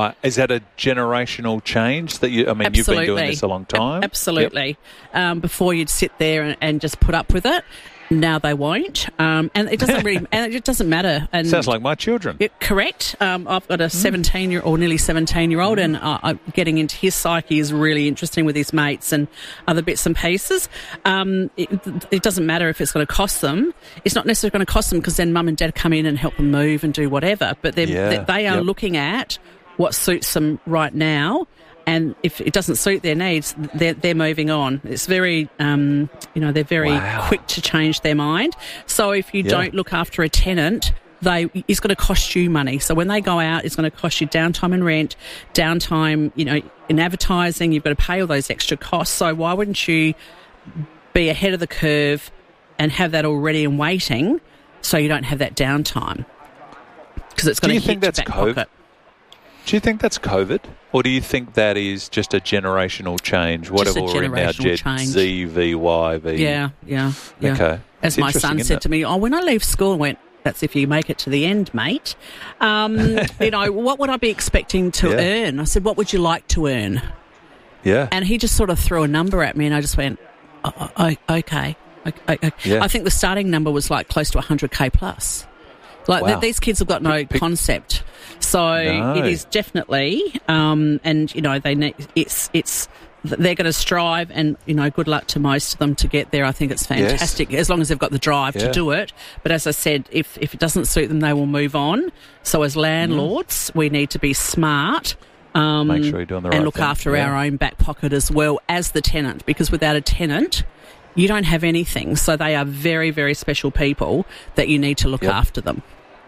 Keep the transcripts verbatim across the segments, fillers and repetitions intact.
Uh, is that a generational change that you, I mean, Absolutely. you've been doing this a long time? A- absolutely. Yep. Um, before you'd sit there and, and just put up with it. Now they won't, um, and it doesn't really, and it doesn't matter. And sounds like my children. It, correct. Um, I've got a seventeen year or nearly seventeen year old, mm. and uh, I'm getting into his psyche is really interesting with his mates and other bits and pieces. Um, it, it doesn't matter if it's going to cost them. It's not necessarily going to cost them because then mum and dad come in and help them move and do whatever. But yeah. they, they are yep. looking at what suits them right now. And if it doesn't suit their needs, they're, they're moving on. It's very, um, you know, they're very wow. quick to change their mind. So if you yeah. don't look after a tenant, they it's going to cost you money. So when they go out, it's going to cost you downtime and rent, downtime, you know, in advertising. You've got to pay all those extra costs. So why wouldn't you be ahead of the curve and have that already in waiting so you don't have that downtime? Because it's going to hit your back pocket. Do you think that's COVID, or do you think that is just a generational change? Whatever just a we're in now, Gen change. Z, V, Y, V. Yeah, yeah, yeah. Okay. As my son said it? to me, oh, when I leave school, I went, that's if you make it to the end, mate. Um, you know, what would I be expecting to yeah. earn? I said, what would you like to earn? Yeah. And he just sort of threw a number at me, and I just went, oh, oh, okay. I, I, yeah. I think the starting number was like close to one hundred K plus. Like, wow. th- these kids have got no Pick, concept. So no. it is definitely, um, and, you know, they need, it's, it's, they're going to strive, and, you know, good luck to most of them to get there. I think it's fantastic, yes. as long as they've got the drive yeah. to do it. But as I said, if, if it doesn't suit them, they will move on. So as landlords, mm. we need to be smart. Um, Make sure you're doing the right and look thing. after yeah. our own back pocket as well as the tenant, because without a tenant, you don't have anything. So they are very, very special people that you need to look yep. after them.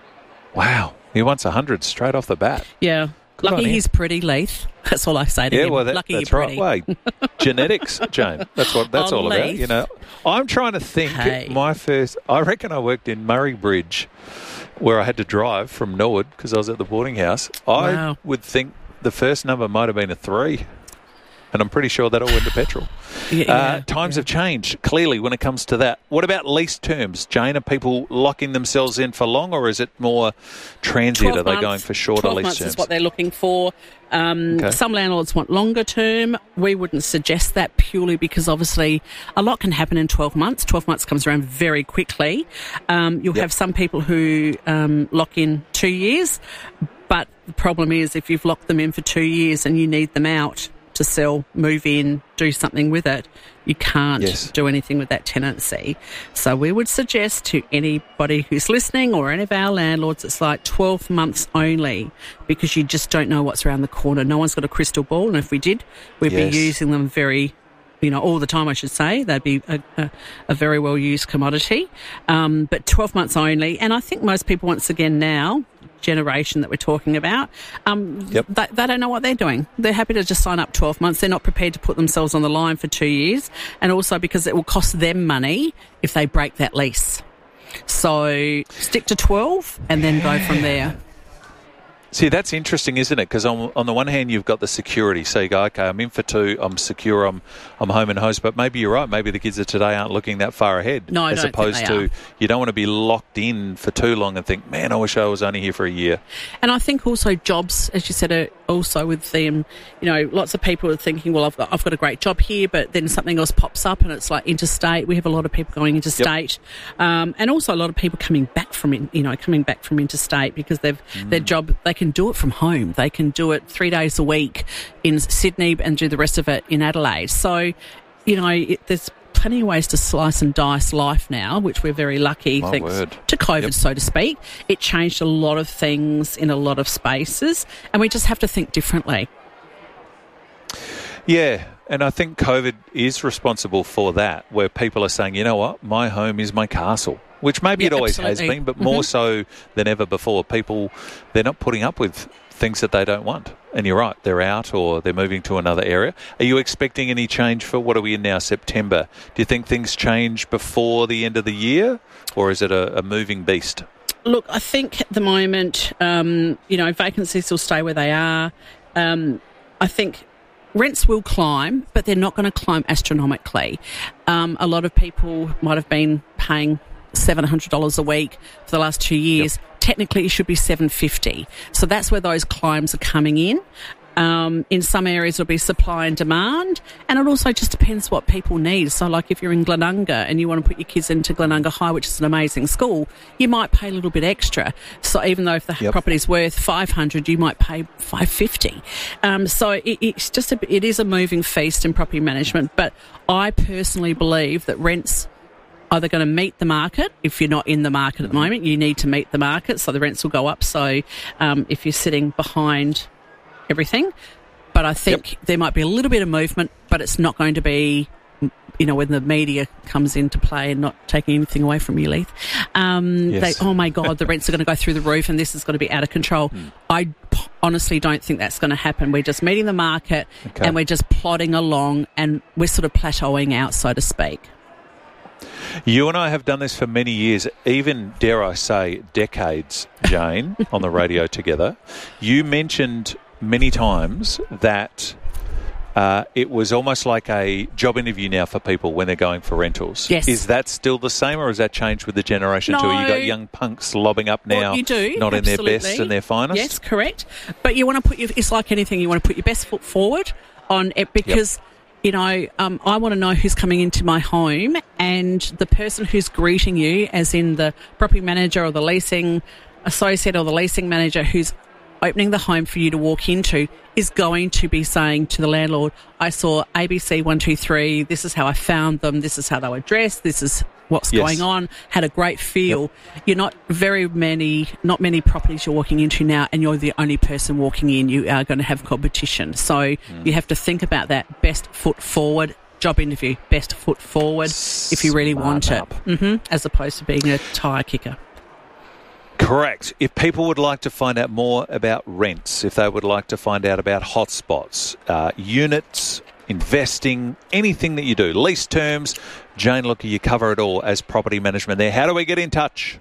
Wow. He wants one hundred straight off the bat. Yeah. Good Lucky he's pretty, Leith. That's all I say to yeah, him. Well, that, Lucky that's you're right. pretty. Wait, genetics, Jane. That's what that's oh, all Leith. about. You know, I'm trying to think. Hey. My first, I reckon I worked in Murray Bridge, where I had to drive from Norwood because I was at the boarding house. I wow. would think the first number might have been a three. And I'm pretty sure that all went to petrol. Yeah, uh, yeah, times yeah. have changed, clearly, when it comes to that. What about lease terms, Jane? Are people locking themselves in for long, or is it more transient? Are they months, going for shorter twelve lease months terms? is what they're looking for. Um, okay. Some landlords want longer term. We wouldn't suggest that, purely because obviously a lot can happen in twelve months. twelve months comes around very quickly. Um, you'll yep. have some people who um, lock in two years, but the problem is if you've locked them in for two years and you need them out to sell, move in, do something with it, you can't yes. do anything with that tenancy. So we would suggest to anybody who's listening, or any of our landlords, it's like twelve months only, because you just don't know what's around the corner. No one's got a crystal ball, and if we did, we'd yes. be using them very, you know, all the time, I should say. They'd be a, a, a very well-used commodity. Um, but twelve months only. And I think most people, once again now, generation that we're talking about, um, yep. they, they don't know what they're doing. They're happy to just sign up twelve months. They're not prepared to put themselves on the line for two years. And also because it will cost them money if they break that lease. So stick to twelve and then go from there. See, that's interesting, isn't it? Because on, on the one hand, you've got the security. So you go, okay, I'm in for two, I'm secure, I'm I'm home and host. But maybe you're right. Maybe the kids of today aren't looking that far ahead. No, I as don't opposed think they to, are. You don't want to be locked in for too long and think, man, I wish I was only here for a year. And I think also jobs, as you said, are also with them, you know, lots of people are thinking, well, I've got, I've got a great job here, but then something else pops up and it's like interstate. We have a lot of people going interstate. Yep. Um, and also a lot of people coming back from, in, you know, coming back from interstate because they've mm. their job, they can do it from home. They can do it three days a week in Sydney and do the rest of it in Adelaide. So, you know, it, there's plenty of ways to slice and dice life now, which we're very lucky, My thanks word. to COVID, yep. so to speak. It changed a lot of things in a lot of spaces, and we just have to think differently. Yeah, and I think COVID is responsible for that, where people are saying, you know what, my home is my castle. Which maybe yeah, it always absolutely. has been, but more mm-hmm. so than ever before. People, they're not putting up with things that they don't want. And you're right, they're out or they're moving to another area. Are you expecting any change for, what are we in now, September? Do you think things change before the end of the year, or is it a, a moving beast? Look, I think at the moment, um, you know, vacancies will stay where they are. Um, I think rents will climb, but they're not going to climb astronomically. Um, a lot of people might have been paying seven hundred dollars a week for the last two years. Yep. Technically, it should be seven hundred fifty dollars. So that's where those climbs are coming in. Um, in some areas, it'll be supply and demand, and it also just depends what people need. So, like if you're in Glenunga and you want to put your kids into Glenunga High, which is an amazing school, you might pay a little bit extra. So, even though if the yep. property's worth five hundred, you might pay five hundred fifty. Um, so, it, it's just a, it is a moving feast in property management. But I personally believe that rents either going to meet the market. If you're not in the market at the moment, you need to meet the market, so the rents will go up. So, um, if you're sitting behind everything, but I think yep. there might be a little bit of movement, but it's not going to be, you know, when the media comes into play and not taking anything away from you, Leith. Um, yes. they, oh my God, the rents are going to go through the roof and this is going to be out of control. Mm. I p- honestly don't think that's going to happen. We're just meeting the market okay. and we're just plodding along and we're sort of plateauing out, so to speak. You and I have done this for many years, even, dare I say, decades, Jane, on the radio together. You mentioned many times that uh, it was almost like a job interview now for people when they're going for rentals. Yes. Is that still the same, or has that changed with the generation no. too? You got young punks lobbing up now, well, you do, not absolutely. in their best and their finest? Yes, correct. But you want to put your, it's like anything, you want to put your best foot forward on it because... Yep. You know, um, I want to know who's coming into my home, and the person who's greeting you, as in the property manager or the leasing associate or the leasing manager who's opening the home for you to walk into, is going to be saying to the landlord, I saw A B C one two three, this is how I found them, this is how they were dressed, this is what's yes. going on, had a great feel. Yep. You're not very many, not many properties you're walking into now and you're the only person walking in. You are going to have competition. So mm. you have to think about that. Best foot forward, job interview, best foot forward if you really Smart want up. it, mm-hmm, as opposed to being a tyre kicker. Correct. If people would like to find out more about rents, if they would like to find out about hotspots, uh, units, investing, anything that you do, lease terms, Jane Looker, you cover it all as property management there. How do we get in touch?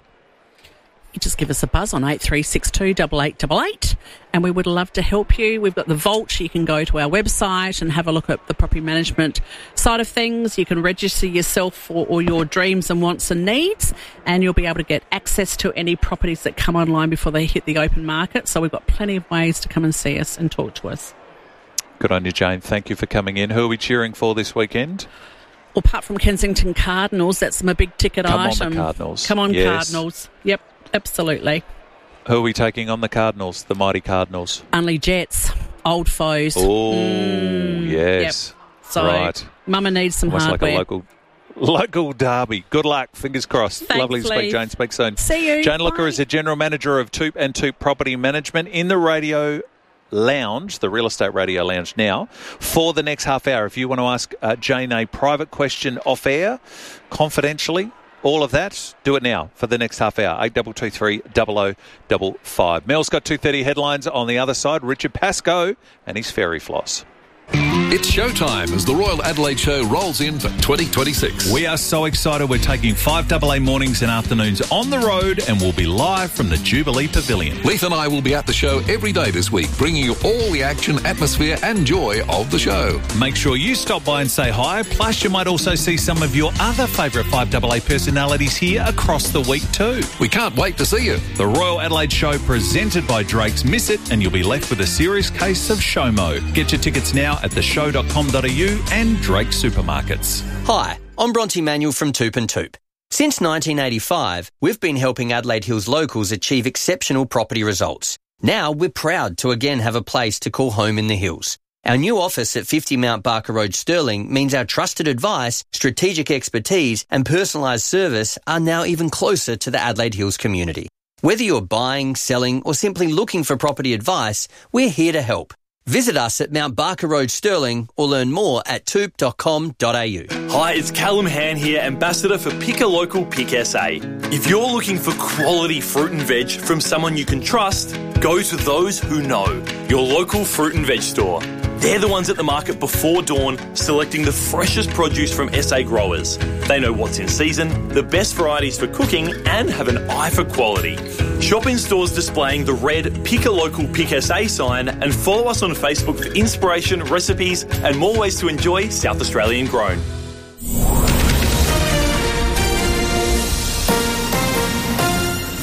You just give us a buzz on eight three six two, eight eight eight eight and we would love to help you. We've got the Vault. You can go to our website and have a look at the property management side of things. You can register yourself for all your dreams and wants and needs, and you'll be able to get access to any properties that come online before they hit the open market. So we've got plenty of ways to come and see us and talk to us. Good on you, Jane. Thank you for coming in. Who are we cheering for this weekend? Well, apart from Kensington Cardinals, that's my big ticket Come item. on, the Cardinals. Come on, yes. Cardinals. Yep, absolutely. Who are we taking on the Cardinals, the mighty Cardinals? Only Jets, old foes. Oh, mm, yes. Yep. So, right. Mama needs some Almost hardware. like a local, local derby. Good luck. Fingers crossed. Thanks, Lovely to speak, Lee. Jane. Speak soon. See you. Jane Looker Bye. is the General Manager of Toop and Toop Property Management in the radio lounge, the real estate radio lounge now, for the next half hour. If you want to ask uh, Jane a private question off air, confidentially, all of that, do it now for the next half hour. eight two two three, zero zero five five. Mel's got two thirty headlines on the other side. Richard Pascoe and his fairy floss. It's showtime as the Royal Adelaide Show rolls in for twenty twenty-six. We are so excited. We're taking five A A mornings and afternoons on the road, and we'll be live from the Jubilee Pavilion. Leith and I will be at the show every day this week, bringing you all the action, atmosphere and joy of the show. Make sure you stop by and say hi. Plus, you might also see some of your other favourite five A A personalities here across the week too. We can't wait to see you. The Royal Adelaide Show presented by Drake's. Miss it and you'll be left with a serious case of SHOMO. Get your tickets now at the show dot com dot a u and Drake Supermarkets. Hi, I'm Bronte Manuel from Toop and Toop. Since nineteen eighty-five, we've been helping Adelaide Hills locals achieve exceptional property results. Now we're proud to again have a place to call home in the hills. Our new office at fifty Mount Barker Road, Stirling, means our trusted advice, strategic expertise and personalised service are now even closer to the Adelaide Hills community. Whether you're buying, selling or simply looking for property advice, we're here to help. Visit us at Mount Barker Road, Stirling, or learn more at toop dot com dot a u. Hi, it's Callum Han here, Ambassador for Pick a Local Pick S A. If you're looking for quality fruit and veg from someone you can trust, go to those who know, your local fruit and veg store. They're the ones at the market before dawn, selecting the freshest produce from S A growers. They know what's in season, the best varieties for cooking, and have an eye for quality. Shop in stores displaying the red Pick a Local Pick S A sign and follow us on Facebook for inspiration, recipes, and more ways to enjoy South Australian grown.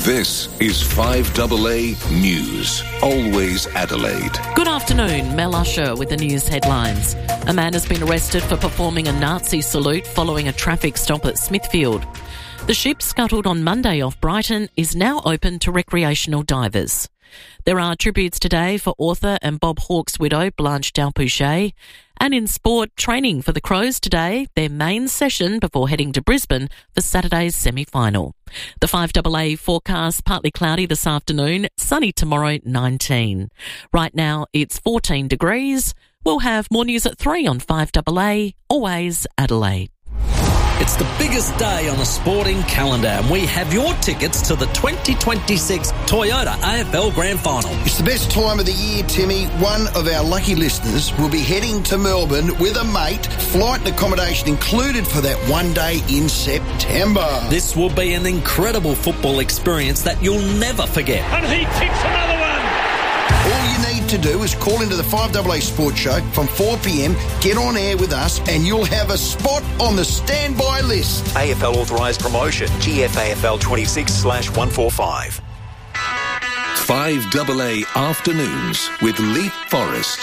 This is five A A News. Always Adelaide. Good afternoon, Mel Usher with the news headlines. A man has been arrested for performing a Nazi salute following a traffic stop at Smithfield. The ship scuttled on Monday off Brighton is now open to recreational divers. There are tributes today for author and Bob Hawke's widow, Blanche Dalpouche. And in sport, training for the Crows today, their main session before heading to Brisbane for Saturday's semi-final. The five A A forecast, partly cloudy this afternoon, sunny tomorrow, nineteen. Right now, it's fourteen degrees. We'll have more news at three on five A A, always Adelaide. It's the biggest day on the sporting calendar, and we have your tickets to the twenty twenty-six Toyota A F L Grand Final. It's the best time of the year, Timmy. One of our lucky listeners will be heading to Melbourne with a mate, flight and accommodation included for that one day in September. This will be an incredible football experience that you'll never forget. And he ticks another one. All you need to do is call into the five A A Sports Show from four p.m, get on air with us, and you'll have a spot on the standby list. A F L authorised promotion, G F A F L twenty-six slash one forty-five. five A A Afternoons with Leap Forest.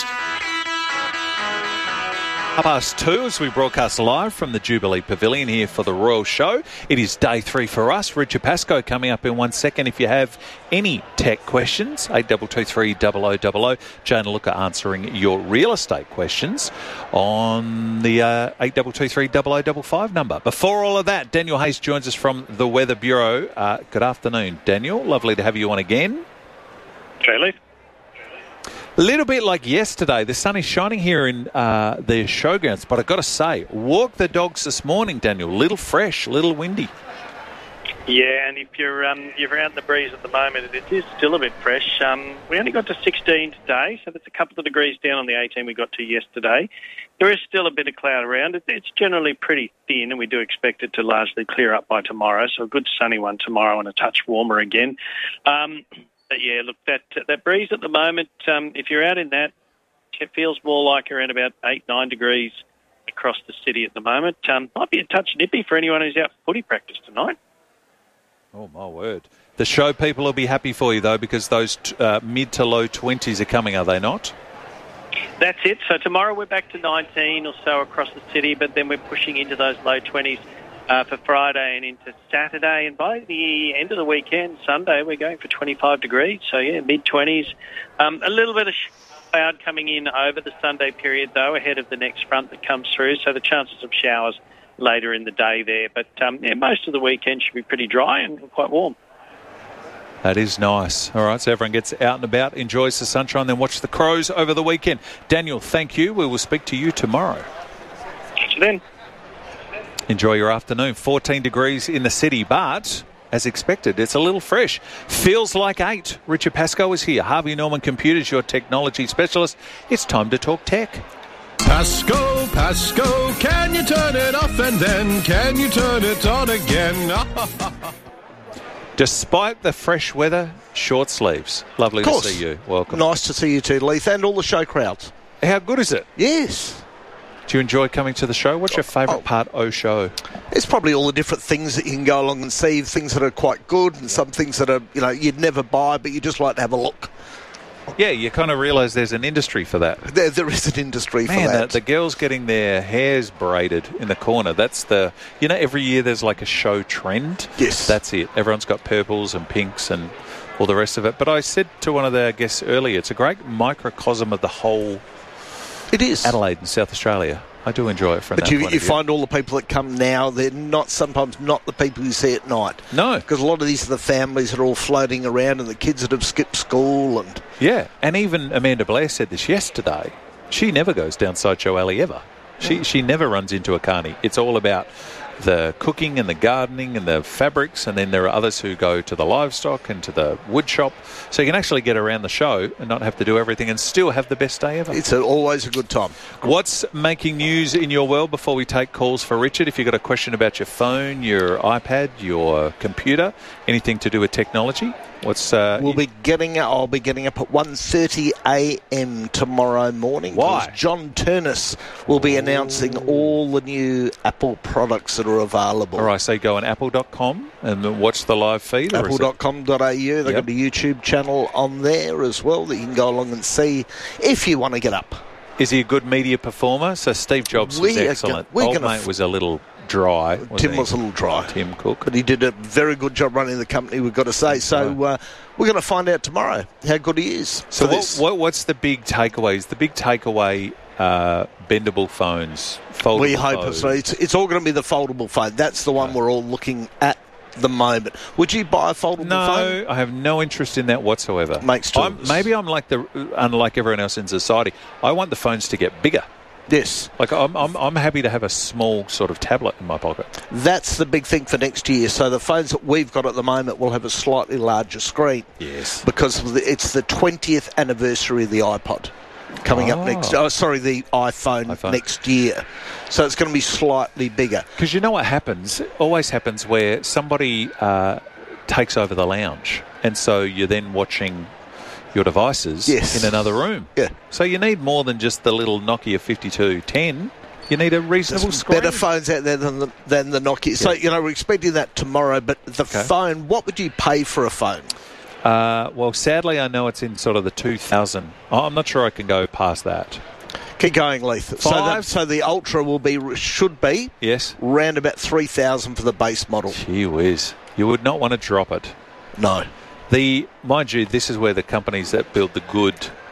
Half past two as we broadcast live from the Jubilee Pavilion here for the Royal Show. It is day three for us. Richard Pascoe coming up in one second. If you have any tech questions, eight two two three double oh double oh. Jane Luca answering your real estate questions on the uh, eight two two three double oh double five number. Before all of that, Daniel Hayes joins us from the Weather Bureau. Uh, good afternoon, Daniel. Lovely to have you on again. Okay, Lee. A little bit like yesterday, the sun is shining here in uh, the showgrounds, but I've got to say, walk the dogs this morning, Daniel. Little fresh, little windy. Yeah, and if you're um, you're out in the breeze at the moment, it is still a bit fresh. Um, we only got to sixteen today, so that's a couple of degrees down on the eighteen we got to yesterday. There is still a bit of cloud around. It, it's generally pretty thin, and we do expect it to largely clear up by tomorrow, so a good sunny one tomorrow and a touch warmer again. Um But yeah, look, that that breeze at the moment, um, if you're out in that, it feels more like around about eight, nine degrees across the city at the moment. Um, might be a touch nippy for anyone who's out for footy practice tonight. Oh, my word. The show people will be happy for you, though, because those uh, mid to low twenties are coming, are they not? That's it. So tomorrow we're back to nineteen or so across the city, but then we're pushing into those low twenties. Uh, for Friday and into Saturday, and by the end of the weekend, Sunday, we're going for twenty-five degrees, so yeah, mid-twenties. Um, a little bit of cloud coming in over the Sunday period, though, ahead of the next front that comes through, so the chances of showers later in the day there. But um, yeah, most of the weekend should be pretty dry and quite warm. That is nice. All right, so everyone gets out and about, enjoys the sunshine, then watch the Crows over the weekend. Daniel, thank you. We will speak to you tomorrow. Catch you then. Enjoy your afternoon. fourteen degrees in the city, but as expected, it's a little fresh. Feels like eight. Richard Pascoe is here. Harvey Norman Computers, your technology specialist. It's time to talk tech. Pascoe, Pascoe, can you turn it off and then can you turn it on again? Despite the fresh weather, short sleeves. Lovely to see you. Welcome. Nice to see you too, Leith, and all the show crowds. How good is it? Yes. Do you enjoy coming to the show? What's your favourite oh, part of show? It's probably all the different things that you can go along and see, things that are quite good and some things that are, you know, you'd never buy, but you just like to have a look. Yeah, you kind of realise there's an industry for that. There, there is an industry Man, for that. The, the girls getting their hairs braided in the corner, that's the... You know, every year there's like a show trend. Yes. That's it. Everyone's got purples and pinks and all the rest of it. But I said to one of the guests earlier, it's a great microcosm of the whole... It is. Adelaide and South Australia. I do enjoy it from but that you, point you of view. find all the people that come now, they're not sometimes not the people you see at night. No. Because a lot of these are the families that are all floating around and the kids that have skipped school. and Yeah, and even Amanda Blair said this yesterday. She never goes down Sideshow Alley ever. She, she never runs into a carny. It's all about the cooking and the gardening and the fabrics, and then there are others who go to the livestock and to the wood shop. So you can actually get around the show and not have to do everything and still have the best day ever. It's a, always a good time. What's making news in your world before we take calls for Richard? If you've got a question about your phone, your iPad, your computer, anything to do with technology, what's... Uh, we'll be getting I'll be getting up at one thirty a m tomorrow morning. Why? John Turnus will be announcing all the new Apple products that that are available. All right, so go on apple dot com and watch the live feed? apple dot com dot a u. They've Yep. got a YouTube channel on there as well that you can go along and see if you want to get up. Is he a good media performer? So Steve Jobs We was are excellent. go- we're Old gonna mate f- was a little dry. wasn't Tim he? was a little dry. Tim Cook. But he did a very good job running the company, we've got to say. So uh, we're going to find out tomorrow how good he is. So for what, this. what, what's the big takeaways? The big takeaway, uh, bendable phones, foldable We hope phones. so. It's, it's all going to be the foldable phone. That's the one we're all looking at the moment. Would you buy a foldable No, phone? I have no interest in that whatsoever. Makes two I'm, of us. maybe I'm like the unlike everyone else in society. I want the phones to get bigger. Yes. Like I'm, I'm, I'm happy to have a small sort of tablet in my pocket. That's the big thing for next year. So the phones that we've got at the moment will have a slightly larger screen. Yes. Because it's the twentieth anniversary of the iPod coming Oh. up next. Oh, sorry, the iPhone, iPhone. next year. So it's going to be slightly bigger. Because you know what happens? It always happens where somebody uh, takes over the lounge, and so you're then watching your devices Yes. in another room. Yeah. So you need more than just the little Nokia fifty-two ten. You need a reasonable There's screen. better phones out there than the, than the Nokia. So, you know, we're expecting that tomorrow. But the Okay. phone, what would you pay for a phone? Uh, well, sadly, I know it's in sort of the two thousand. Oh, I'm not sure I can go past that. Keep going, Leith. So, that, Five. so the Ultra will be, should be, Yes. round about three thousand for the base model. Gee whiz. You would not want to drop it. No. The mind you, this is where the companies that build the good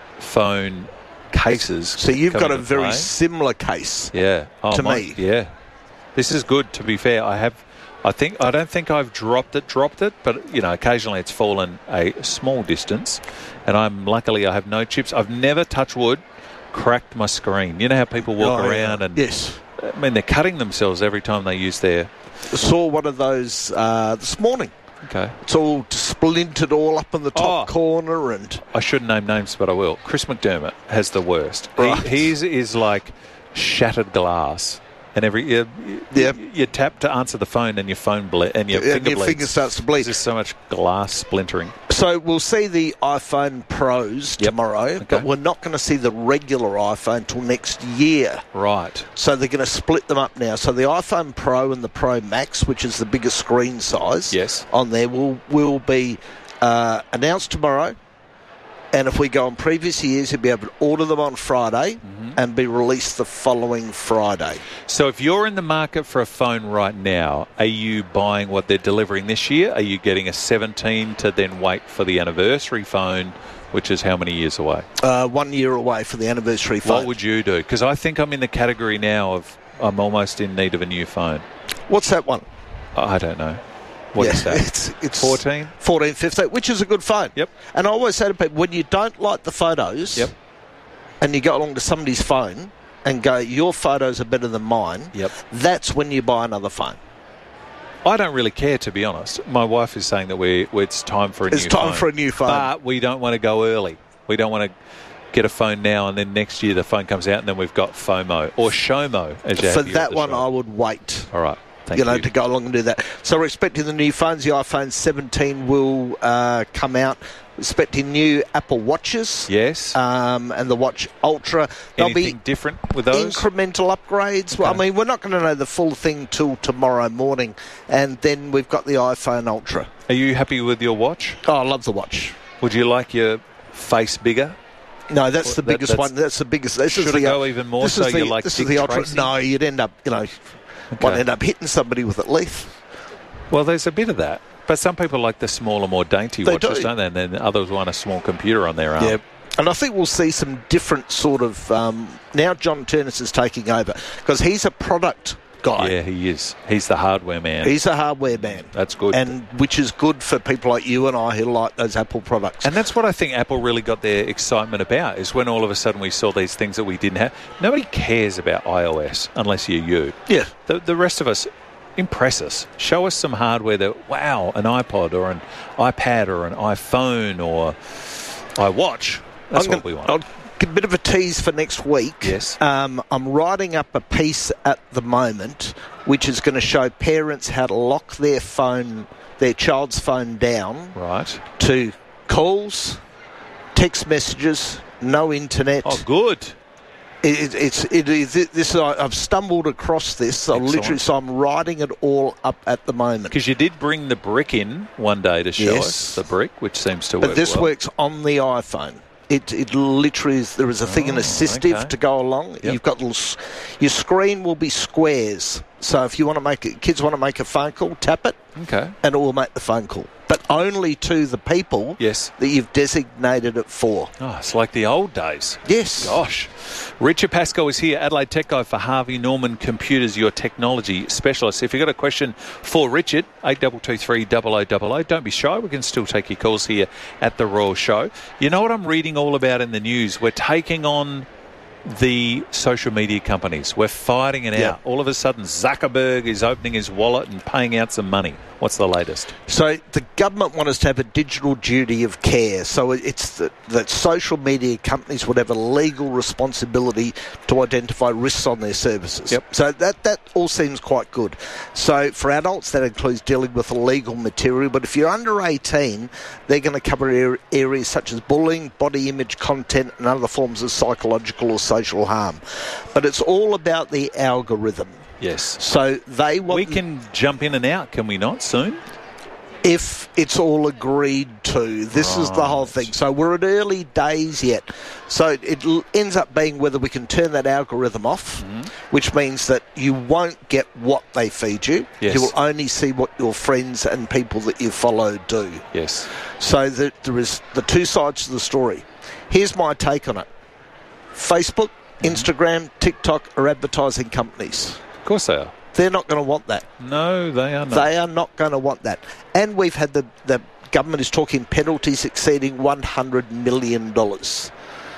phone cases. So you've come got a into very play. similar case. Yeah. Oh, to my- me. Yeah. This is good. To be fair, I have. I think I don't think I've dropped it, dropped it, but you know, occasionally it's fallen a small distance, and I'm luckily I have no chips. I've never, touch wood, cracked my screen. You know how people walk Oh, yeah. around and Yes. I mean they're cutting themselves every time they use their. Saw one of those uh, this morning. Okay. It's all splintered all up in the top Oh. corner and... I shouldn't name names, but I will. Chris McDermott has the worst. Right. He, his is like shattered glass. And every you, Yep. you, you tap to answer the phone, and your phone ble- and your and finger your bleeds. finger starts to bleed. There's just so much glass splintering. So we'll see the iPhone Pros Yep. tomorrow, Okay. but we're not going to see the regular iPhone till next year. Right. So they're going to split them up now. So the iPhone Pro and the Pro Max, which is the biggest screen size, Yes. on there will will be uh, announced tomorrow. And if we go on previous years, you'll be able to order them on Friday Mm-hmm. and be released the following Friday. So if you're in the market for a phone right now, are you buying what they're delivering this year? Are you getting a seventeen to then wait for the anniversary phone, which is how many years away? Uh, one year away for the anniversary phone. What would you do? Because I think I'm in the category now of I'm almost in need of a new phone. What's that one? I don't know. What yeah, is that? It's, it's fourteen? fourteen, fifteen, which is a good phone. Yep. And I always say to people, when you don't like the photos, Yep. and you go along to somebody's phone and go, your photos are better than mine, Yep. that's when you buy another phone. I don't really care, to be honest. My wife is saying that we it's time for a It's new time phone. for a new phone. But we don't want to go early. We don't want to get a phone now and then next year the phone comes out and then we've got FOMO or SHOMO, as you For have here at that the one, shop. I would wait. All right. Thank you know, you. to go along and do that. So we're expecting the new phones. The iPhone seventeen will uh, come out. We're expecting new Apple Watches. Yes. Um, and the Watch Ultra. There'll Anything be different with those? incremental upgrades. Well, I Okay. mean, we're not going to know the full thing till tomorrow morning. And then we've got the iPhone Ultra. Are you happy with your watch? Oh, I love the watch. Would you like your face bigger? No, that's the That- biggest that's- one. That's the biggest. This Should is it the, go even more this so is the, you like this Dick is the Ultra. Tracy? No, you'd end up, you know, Okay. might end up hitting somebody with it, Leith. Well, there's a bit of that. But some people like the smaller, more dainty They watches, do. don't they? And then others want a small computer on their arm. Yeah. And I think we'll see some different sort of... Um, now John Turnus is taking over because he's a product guy. Yeah, he is. He's the hardware man. He's a hardware man. That's good. And which is good for people like you and I who like those Apple products. And that's what I think Apple really got their excitement about, is when all of a sudden we saw these things that we didn't have. Nobody cares about iOS unless you're you. Yeah. The, the rest of us, impress us. Show us some hardware that, wow, an iPod or an iPad or an iPhone or iWatch. That's I'm what gonna- we want. I'll give a bit of a tease for next week. Yes. Um, I'm writing up a piece at the moment which is going to show parents how to lock their phone, their child's phone down Right. to calls, text messages, no internet. Oh, good. It, it's it is this. I've stumbled across this. I literally, so I'm writing it all up at the moment. Because you did bring the brick in one day to show Yes. us the brick, which seems to But work. this well. works on the iPhone. It it literally is. There is a thing, an Oh, assistive okay. to go along. Yep. You've got little, s- your screen will be squares. So if you want to make it, kids want to make a phone call, tap it, Okay. and it will make the phone call. But only to the people Yes. that you've designated it for. Oh, it's like the old days. Yes. Gosh. Richard Pascoe is here, Adelaide Tech Guy for Harvey Norman Computers, your technology specialist. If you've got a question for Richard, eight two two three, double oh double oh, don't be shy. We can still take your calls here at the Royal Show. You know what I'm reading all about in the news? We're taking on the social media companies. We're fighting it Yeah. out. All of a sudden, Zuckerberg is opening his wallet and paying out some money. What's the latest? So the government want us to have a digital duty of care. So it's that, that social media companies would have a legal responsibility to identify risks on their services. Yep. So that, that all seems quite good. So for adults, that includes dealing with illegal material. But if you're under eighteen, they're going to cover ar- areas such as bullying, body image content, and other forms of psychological or social harm. But it's all about the algorithm. Yes. So they want... We can jump in and out, can we not, soon? If it's all agreed to. This is the whole thing. So we're at early days yet. So it l- ends up being whether we can turn that algorithm off, Mm-hmm. which means that you won't get what they feed you. Yes. You will only see what your friends and people that you follow do. Yes. So that there is the two sides to the story. Here's my take on it. Facebook, Mm-hmm. Instagram, TikTok are advertising companies. Of course they are. They're not going to want that. No, they are not. They are not going to want that. And we've had the, the government is talking penalties exceeding one hundred million dollars.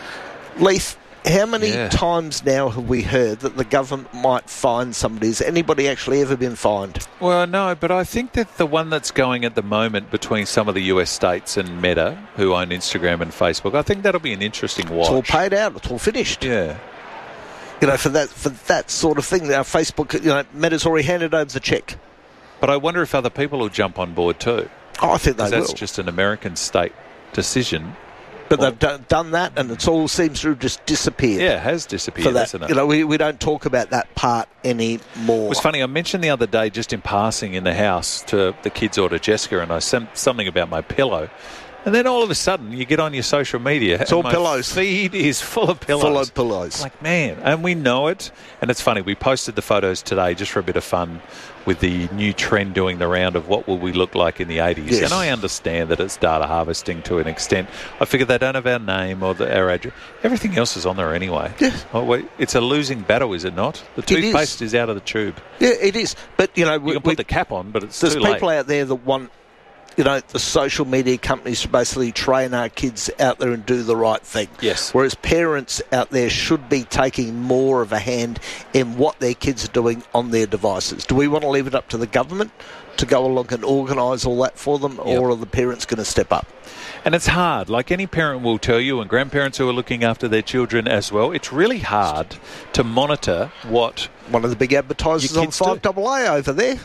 Leith, how many Yeah. times now have we heard that the government might fine somebody? Has anybody actually ever been fined? Well, no, but I think that the one that's going at the moment between some of the U S states and Meta, who own Instagram and Facebook, I think that'll be an interesting watch. It's all paid out. It's all finished. Yeah. You know, for that for that sort of thing. Now, Facebook, you know, Meta's already handed over the cheque. But I wonder if other people will jump on board too. Oh, I think they Because will. that's just an American state decision. But they've done, done that, and it's all seems to have just disappeared. Yeah, it has disappeared, for that. hasn't it? You know, we, we don't talk about that part anymore. It was funny, I mentioned the other day just in passing in the house to the kids or to Jessica, and I sent something about my pillow. And then all of a sudden, you get on your social media. It's all and my pillows. feed is full of pillows. Full of pillows. Like, man, and we know it. And it's funny, we posted the photos today just for a bit of fun with the new trend doing the round of what will we look like in the eighties. Yes. And I understand that it's data harvesting to an extent. I figure they don't have our name or the, our address. Everything else is on there anyway. Yes. Oh, wait, it's a losing battle, is it not? The It is. toothpaste is. out of the tube. Yeah, it is. But, you know, You we, can we, put the cap on, but it's there's too people late. out there that want, you know, the social media companies to basically train our kids out there and do the right thing. Yes. Whereas parents out there should be taking more of a hand in what their kids are doing on their devices. Do we want to leave it up to the government to go along and organise all that for them, Yep. or are the parents going to step up? And it's hard. Like any parent will tell you, and grandparents who are looking after their children as well, it's really hard to monitor what... One of the big advertisers Your on kids five double A over there.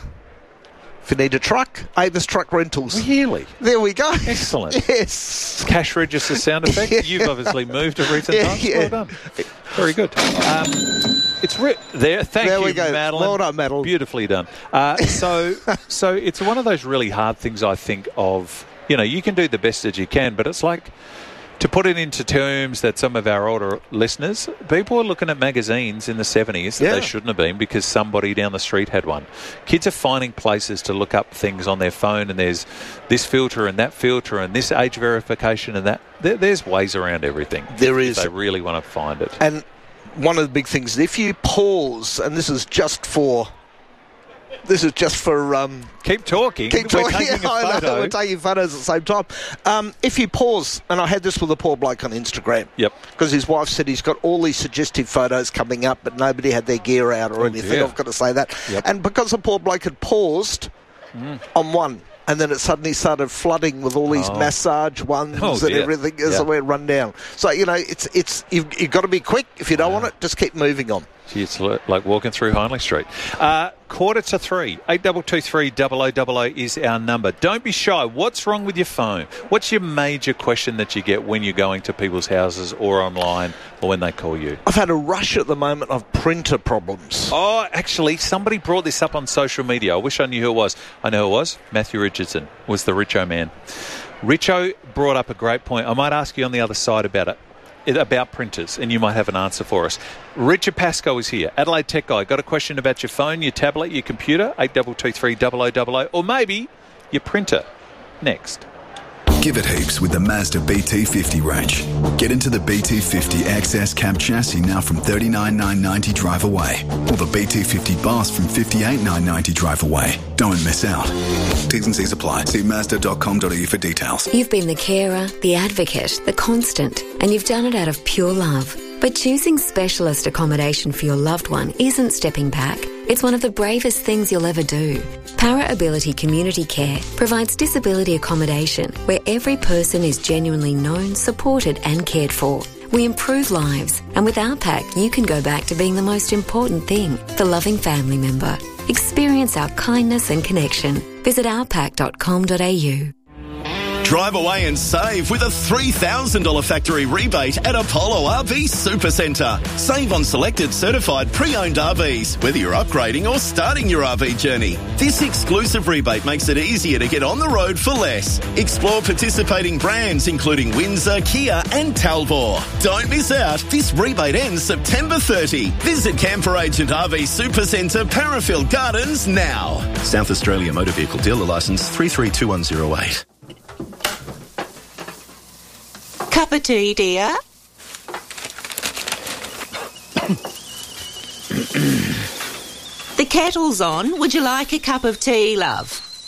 If you need a truck, Avis Truck Rentals. Really? There we go. Excellent. Yes. Cash register sound effect. Yeah. You've obviously moved to recent Yeah, times. yeah. Well done. Very good. Um, it's re- there. Thank There you, we go. Madeline. Well done, Madeline. Beautifully done. Uh, so, so it's one of those really hard things. I think of. You know, you can do the best that you can, but it's like. To put it into terms that some of our older listeners, people are looking at magazines in the seventies that Yeah. they shouldn't have been because somebody down the street had one. Kids are finding places to look up things on their phone, and there's this filter and that filter and this age verification and that. There, there's ways around everything. There if is. They really want to find it. And one of the big things is if you pause, and this is just for... This is just for... Um, Keep talking. Keep We're talking. taking a I know, photo. we're taking photos at the same time. Um, if you pause, and I had this with a poor bloke on Instagram. Yep. Because his wife said he's got all these suggestive photos coming up, but nobody had their gear out or Oh, anything. dear. I've got to say that. Yep. And because the poor bloke had paused Mm. on one, and then it suddenly started flooding with all these Oh. massage ones Oh, and dear. everything as Yeah. it went run down. So, you know, it's it's you've, you've got to be quick. If you don't want it, just keep moving on. Gee, it's like walking through Hindley Street. Uh, quarter to three. eight two two three, double oh double oh is our number. Don't be shy. What's wrong with your phone? What's your major question that you get when you're going to people's houses or online or when they call you? I've had a rush at the moment of printer problems. Oh, actually, somebody brought this up on social media. I wish I knew who it was. I know who it was. Matthew Richardson was the Richo man. Richo brought up a great point. I might ask you on the other side about it. About printers, and you might have an answer for us. Richard Pascoe is here, Adelaide Tech Guy. Got a question about your phone, your tablet, your computer? eight two two three, double oh double oh, or maybe your printer. Next. Give it heaps with the Mazda B T fifty range. Get into the B T fifty X S cab chassis now from thirty-nine thousand nine hundred ninety drive away, or the B T fifty Boss from fifty-eight thousand nine hundred ninety drive away. Don't miss out. T's and C's apply. See mazda dot com dot a u for details. You've been the carer, the advocate, the constant, and you've done it out of pure love. But choosing specialist accommodation for your loved one isn't stepping back. It's one of the bravest things you'll ever do. Para Ability Community Care provides disability accommodation where every person is genuinely known, supported and cared for. We improve lives, and with our pack you can go back to being the most important thing, the loving family member. Experience our kindness and connection. Visit our pack dot com dot a u. Drive away and save with a three thousand dollars factory rebate at Apollo R V Supercentre. Save on selected certified pre-owned R Vs, whether you're upgrading or starting your R V journey. This exclusive rebate makes it easier to get on the road for less. Explore participating brands including Windsor, Kia and Talbot. Don't miss out. This rebate ends September thirtieth. Visit Camper Agent R V Supercentre, Parafield Gardens now. South Australia Motor Vehicle Dealer Licence three three two one zero eight. Cup of tea, dear? The kettle's on. Would you like a cup of tea, love?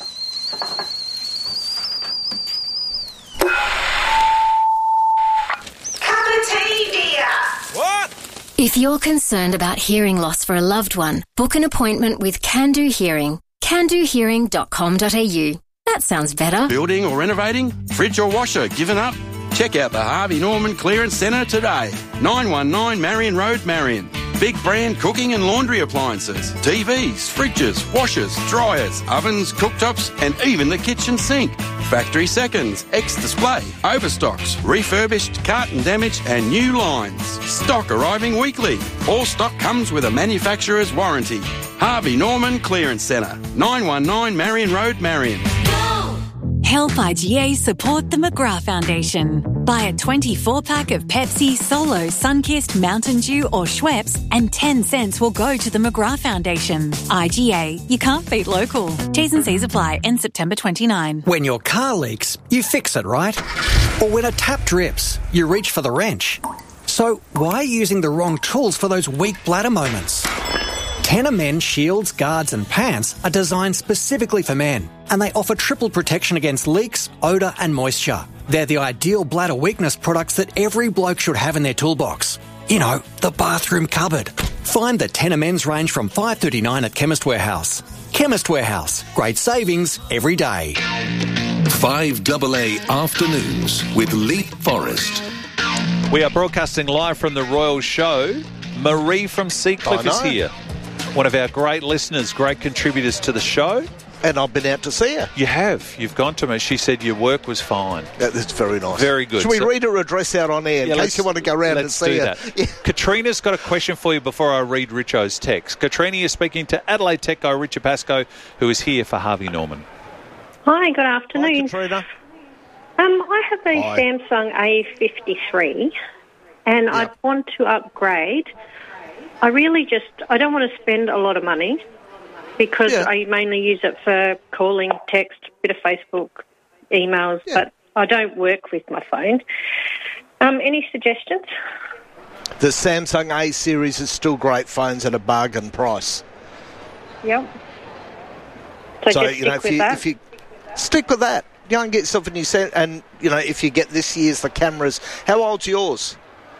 Cup of tea, dear. What? If you're concerned about hearing loss for a loved one, book an appointment with Can Do Hearing. can do hearing dot com dot a u. That sounds better. Building or renovating? Fridge or washer? Given up? Check out the Harvey Norman Clearance Centre today. nine one nine Marion Road, Marion. Big brand cooking and laundry appliances, T Vs, fridges, washers, dryers, ovens, cooktops and even the kitchen sink. Factory seconds, ex-display, overstocks, refurbished, carton damage and new lines. Stock arriving weekly. All stock comes with a manufacturer's warranty. Harvey Norman Clearance Centre. nine one nine Marion Road, Marion. Help I G A support the McGrath Foundation. Buy a twenty-four pack of Pepsi, Solo, Sunkist, Mountain Dew or Schweppes and ten cents will go to the McGrath Foundation. I G A, you can't beat local. T's and C's apply. End September twenty-ninth. When your car leaks, you fix it, right? Or when a tap drips, you reach for the wrench. So why are you using the wrong tools for those weak bladder moments? Tenor Men shields, guards and pants are designed specifically for men, and they offer triple protection against leaks, odour and moisture. They're the ideal bladder weakness products that every bloke should have in their toolbox. You know, the bathroom cupboard. Find the Tenor Men's range from five dollars thirty-nine at Chemist Warehouse. Chemist Warehouse. Great savings every day. five double A Afternoons with Leap Forest. We are broadcasting live from the Royal Show. Marie from Seacliff is here. One of our great listeners, great contributors to the show. And I've been out to see her. You have. You've gone to me. She said your work was fine. That's very nice. Very good. Should we so, read her address out on air in yeah, case you want to go round and see her? Yeah. Katrina's got a question for you before I read Richo's text. Katrina, you're speaking to Adelaide Tech Guy Richard Pascoe, who is here for Harvey Norman. Hi, good afternoon. Hi, Katrina. Um, I have a Hi. Samsung A fifty-three and I want to upgrade. I really just, I don't want to spend a lot of money because Yeah. I mainly use it for calling, text, bit of Facebook, emails, but I don't work with my phone. Um, any suggestions? The Samsung A series is still great phones at a bargain price. Yep. So, So, just you know, stick if with you, that? if you stick with that, you can get yourself a new set. And, you know, if you get this year's, the cameras, how old's yours?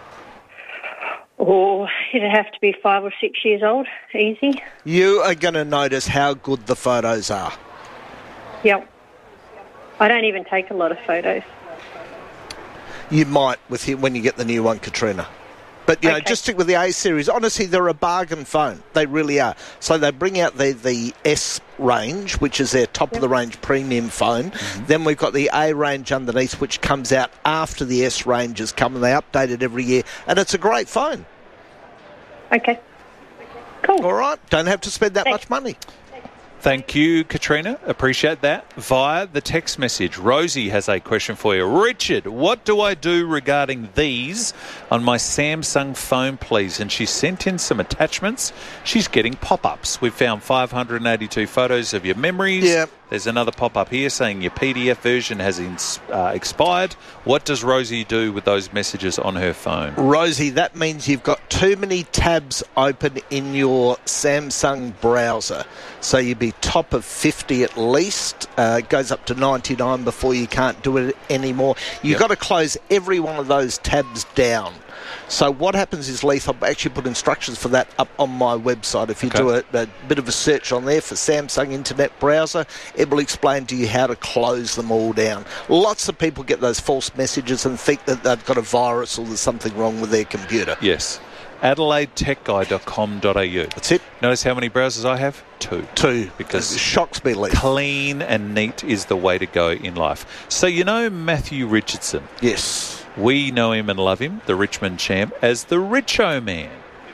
Or it'd have to be five or six years old, easy. You are going to notice how good the photos are. Yep. I don't even take a lot of photos. You might with you when you get the new one, Katrina. But, you know, Okay. just stick with the A series. Honestly, they're a bargain phone. They really are. So they bring out the, the S range, which is their top-of-the-range premium phone. Mm-hmm. Then we've got the A range underneath, which comes out after the S range has come, and they update it every year. And it's a great phone. Okay. Cool. All right. Don't have to spend that Thanks. much money. Thank you, Katrina. Appreciate that. Via the text message, Rosie has a question for you. Richard, what do I do regarding these on my Samsung phone, please? And she sent in some attachments. She's getting pop-ups. We've found five hundred eighty-two photos of your memories. Yeah. There's another pop-up here saying your P D F version has ins- uh, expired. What does Rosie do with those messages on her phone? Rosie, that means you've got too many tabs open in your Samsung browser. So you'd be top of fifty at least. Uh, it goes up to ninety-nine before you can't do it anymore. You've Yep. got to close every one of those tabs down. So what happens is, Leith, I've actually put instructions for that up on my website. If you Okay. do a, a bit of a search on there for Samsung Internet Browser, it will explain to you how to close them all down. Lots of people get those false messages and think that they've got a virus or there's something wrong with their computer. Yes. Adelaide Tech Guy dot com dot a u. That's it. Notice how many browsers I have? Two. Two. Because it shocks me, Leith. Clean and neat is the way to go in life. So you know Matthew Richardson? Yes. We know him and love him, the Richmond champ, as the Richo Man.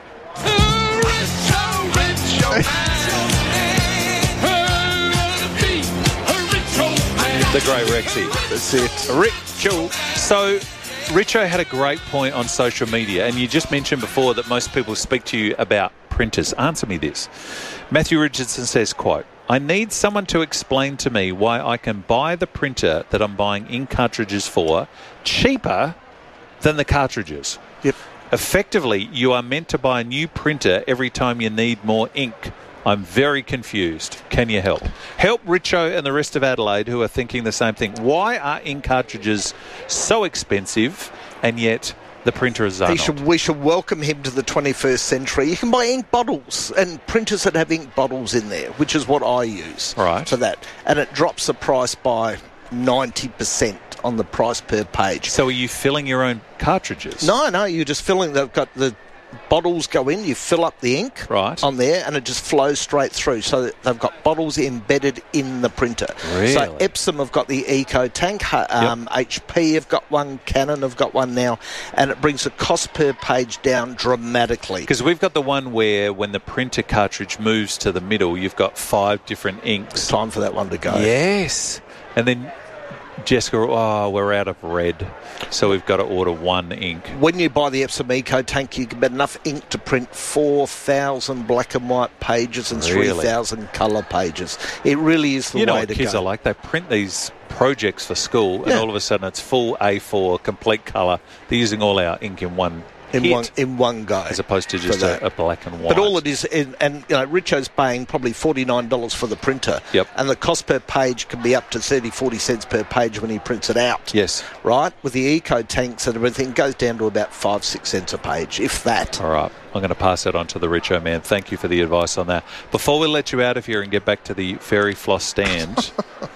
The great Rexy. That's it. Richo. So Richo had a great point on social media, and you just mentioned before that most people speak to you about printers. Answer me this. Matthew Richardson says, quote, I need someone to explain to me why I can buy the printer that I'm buying ink cartridges for cheaper than the cartridges. Yep. Effectively, you are meant to buy a new printer every time you need more ink. I'm very confused. Can you help? Help Richo and the rest of Adelaide who are thinking the same thing. Why are ink cartridges so expensive and yet the printers are He not? should, we should welcome him to the twenty-first century. You can buy ink bottles and printers that have ink bottles in there, which is what I use Right. for that. And it drops the price by ninety percent on the price per page. So are you filling your own cartridges? No, no, you're just filling, they've got the bottles go in, you fill up the ink Right. on there, and it just flows straight through. So that they've got bottles embedded in the printer. Really? So Epsom have got the Eco Tank, hu- um, H P have got one, Canon have got one now, and it brings the cost per page down dramatically. Because we've got the one where when the printer cartridge moves to the middle, you've got five different inks. It's time for that one to go. Yes. And then Jessica, oh, we're out of red. So we've got to order one ink. When you buy the Epsom Eco Tank, you can get enough ink to print four thousand black and white pages and Really? three thousand colour pages. It really is the You know way what to kids go. are like? They print these projects for school and Yeah. all of a sudden it's full A four, complete colour. They're using all our ink in one in hit, one in one go, as opposed to for just that. a, a black and white. But all it is, and, and you know, Richo's paying probably forty-nine dollars for the printer. Yep. And the cost per page can be up to thirty, forty cents per page when he prints it out. Yes. Right? With the Eco Tanks and everything, it goes down to about five, six cents a page, if that. All right. I'm going to pass that on to the Richo Man. Thank you for the advice on that. Before we let you out of here and get back to the Fairy Floss stand,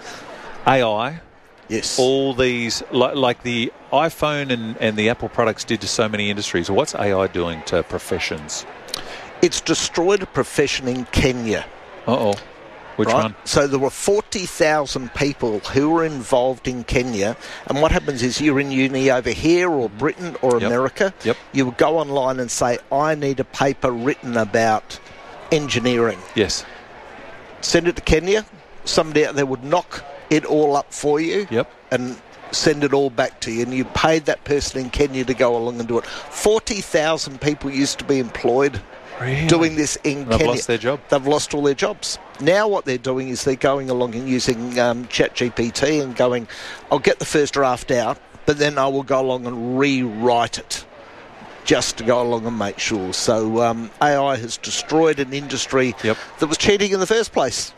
A I. Yes. All these, like, like the iPhone and, and the Apple products did to so many industries. What's A I doing to professions? It's destroyed a profession in Kenya. Uh-oh. Which right? one? So there were forty thousand people who were involved in Kenya, and what happens is you're in uni over here or Britain or Yep. America, Yep. you would go online and say, I need a paper written about engineering. Yes. Send it to Kenya, somebody out there would knock it all up for you Yep. and send it all back to you, and you paid that person in Kenya to go along and do it. forty thousand people used to be employed Really? doing this in And they've Kenya. lost their job. They've lost all their jobs. Now what they're doing is they're going along and using um, ChatGPT and going, I'll get the first draft out, but then I will go along and rewrite it just to go along and make sure. So um, A I has destroyed an industry Yep. that was cheating in the first place.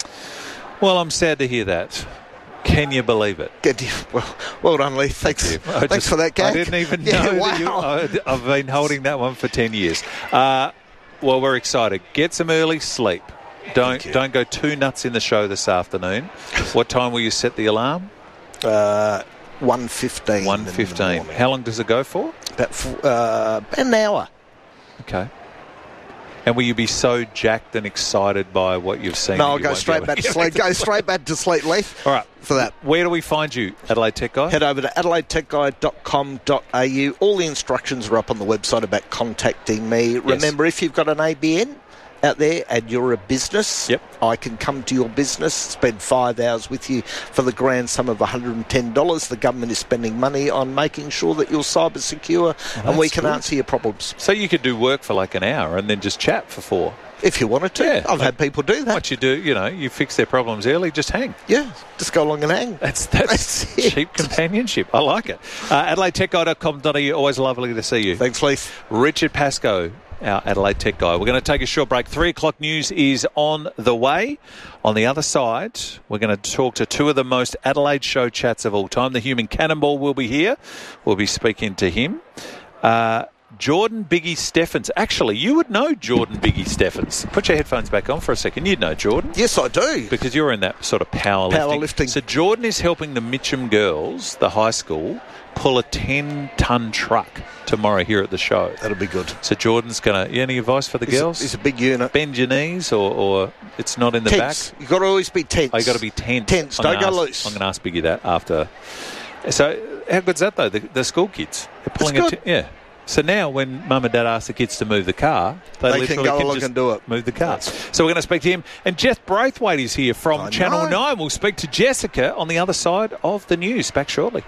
Well, I'm sad to hear that. Can you believe it? Good. Well, well done, Lee. Thanks, I thanks just- for that, gag. I didn't even Yeah, know wow. that you... I, I've been holding that one for ten years. Uh, well, we're excited. Get some early sleep. Don't don't go too nuts in the show this afternoon. What time will you set the alarm? Uh, one fifteen. one fifteen. How long does it go for? About uh, an hour. Okay. And will you be so jacked and excited by what you've seen? No, I'll go straight back to sleep. Go straight back to sleep, Leaf. All right. For that. Where do we find you, Adelaide Tech Guy? Head over to adelaide tech guy dot com dot a u. All the instructions are up on the website about contacting me. Yes. Remember, if you've got an A B N out there and you're a business, yep. I can come to your business, spend five hours with you for the grand sum of one hundred ten dollars. The government is spending money on making sure that you're cyber secure, oh, and we can good. answer your problems. So you could do work for like an hour and then just chat for four. If you wanted to. Yeah, I've like, had people do that. What you do, you know, you fix their problems early, just hang. Yeah, just go along and hang. That's that's, that's cheap companionship. I like it. Uh, adelaide tech guy dot com dot a u, always lovely to see you. Thanks, Leith. Richard Pascoe, our Adelaide Tech Guy. We're going to take a short break. Three o'clock news is on the way. On the other side, we're going to talk to two of the most Adelaide show chats of all time. The Human Cannonball will be here. We'll be speaking to him. Uh... Jordan Biggie Steffens. Actually, you would know Jordan Biggie Steffens. Put your headphones back on for a second. You'd know Jordan. Yes, I do. Because you're in that sort of powerlifting. Powerlifting. So Jordan is helping the Mitcham girls, the high school, pull a ten-ton truck tomorrow here at the show. That'll be good. So Jordan's going to... Any advice for the he's girls? A, he's a big unit. Bend your knees or, or it's not in the tense. back? You've got to always be tense. Oh, you've got to be tense. Tense. Don't go ask, loose. I'm going to ask Biggie that after... So how good's that, though? The, the school kids. They're pulling That's a... T- yeah. So now when Mum and Dad ask the kids to move the car, they, they literally can go can along just and do it. Move the car. So we're going to speak to him. And Jeff Braithwaite is here from I Channel know. nine. We'll speak to Jessica on the other side of the news. Back shortly.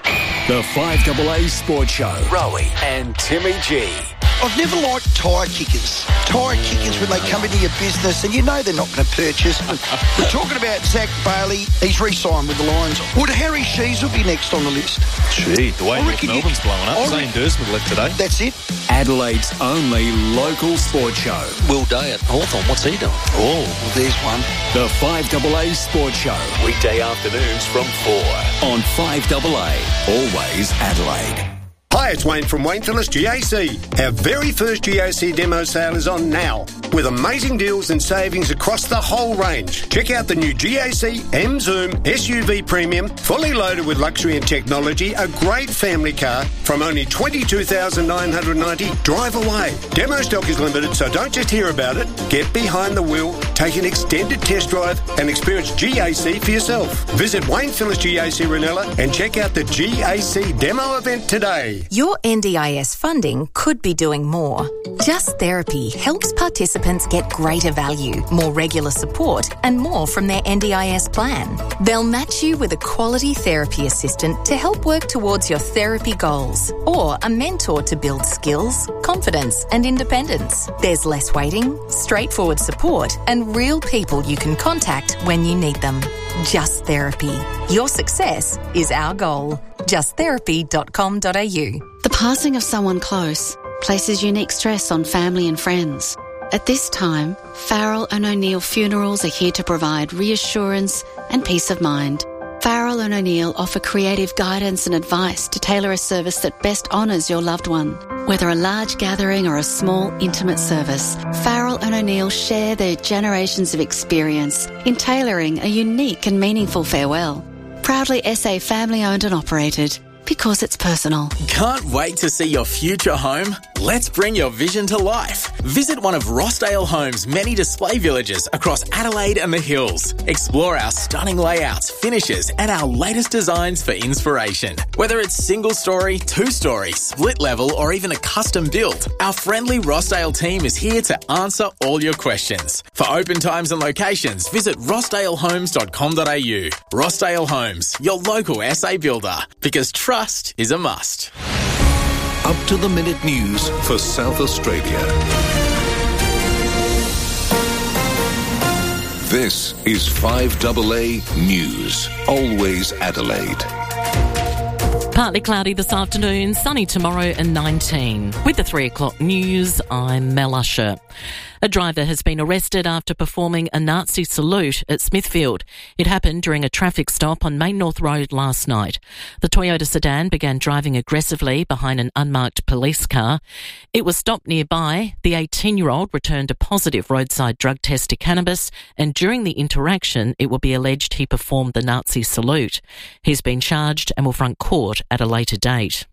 The five A A Sports Show. Rowie and Timmy G. I've never liked tyre kickers. Tyre kickers when they come into your business and you know they're not going to purchase. We're talking about Zach Bailey. He's re-signed with the Lions. Would Harry Sheezel be next on the list? Gee, the way North Melbourne's you, blowing up. I Zane Dursman left today. That's it. Adelaide's only local sports show. Will Day at Hawthorn. What's he doing? Oh, well, there's one. The five A A Sports Show. Weekday afternoons from four. On five A A. Always Adelaide. Hi, it's Wayne from Wayne Phillips G A C. Our very first G A C demo sale is on now, with amazing deals and savings across the whole range. Check out the new G A C M Zoom S U V Premium, fully loaded with luxury and technology, a great family car from only twenty-two thousand nine hundred ninety dollars. Drive away. Demo stock is limited, so don't just hear about it. Get behind the wheel, take an extended test drive, and experience G A C for yourself. Visit Wayne Phillips G A C Ranella and check out the G A C demo event today. Your N D I S funding could be doing more. Just Therapy helps participants get greater value, more regular support, and more from their N D I S plan. They'll match you with a quality therapy assistant to help work towards your therapy goals, or a mentor to build skills, confidence, and independence. There's less waiting, straightforward support, and real people you can contact when you need them. Just Therapy. Your success is our goal. just therapy dot com dot a u. The passing of someone close places unique stress on family and friends. At this time, Farrell and O'Neill Funerals are here to provide reassurance and peace of mind. Farrell and O'Neill offer creative guidance and advice to tailor a service that best honours your loved one. Whether a large gathering or a small, intimate service, Farrell and O'Neill share their generations of experience in tailoring a unique and meaningful farewell. Proudly S A family-owned and operated, because it's personal. Can't wait to see your future home? Let's bring your vision to life. Visit one of Rossdale Homes' many display villages across Adelaide and the Hills. Explore our stunning layouts, finishes, and our latest designs for inspiration. Whether it's single-story, two-story, split-level, or even a custom build, our friendly Rossdale team is here to answer all your questions. For open times and locations, visit rossdale homes dot com dot a u. Rossdale Homes, your local S A builder. Because trust is a must. Up to the minute news for South Australia. This is five A A News. Always Adelaide. Partly cloudy this afternoon, sunny tomorrow and nineteen. With the three o'clock news, I'm Mel Usher. A driver has been arrested after performing a Nazi salute at Smithfield. It happened during a traffic stop on Main North Road last night. The Toyota sedan began driving aggressively behind an unmarked police car. It was stopped nearby. The eighteen-year-old returned a positive roadside drug test to cannabis, and during the interaction, it will be alleged he performed the Nazi salute. He's been charged and will front court at a later date.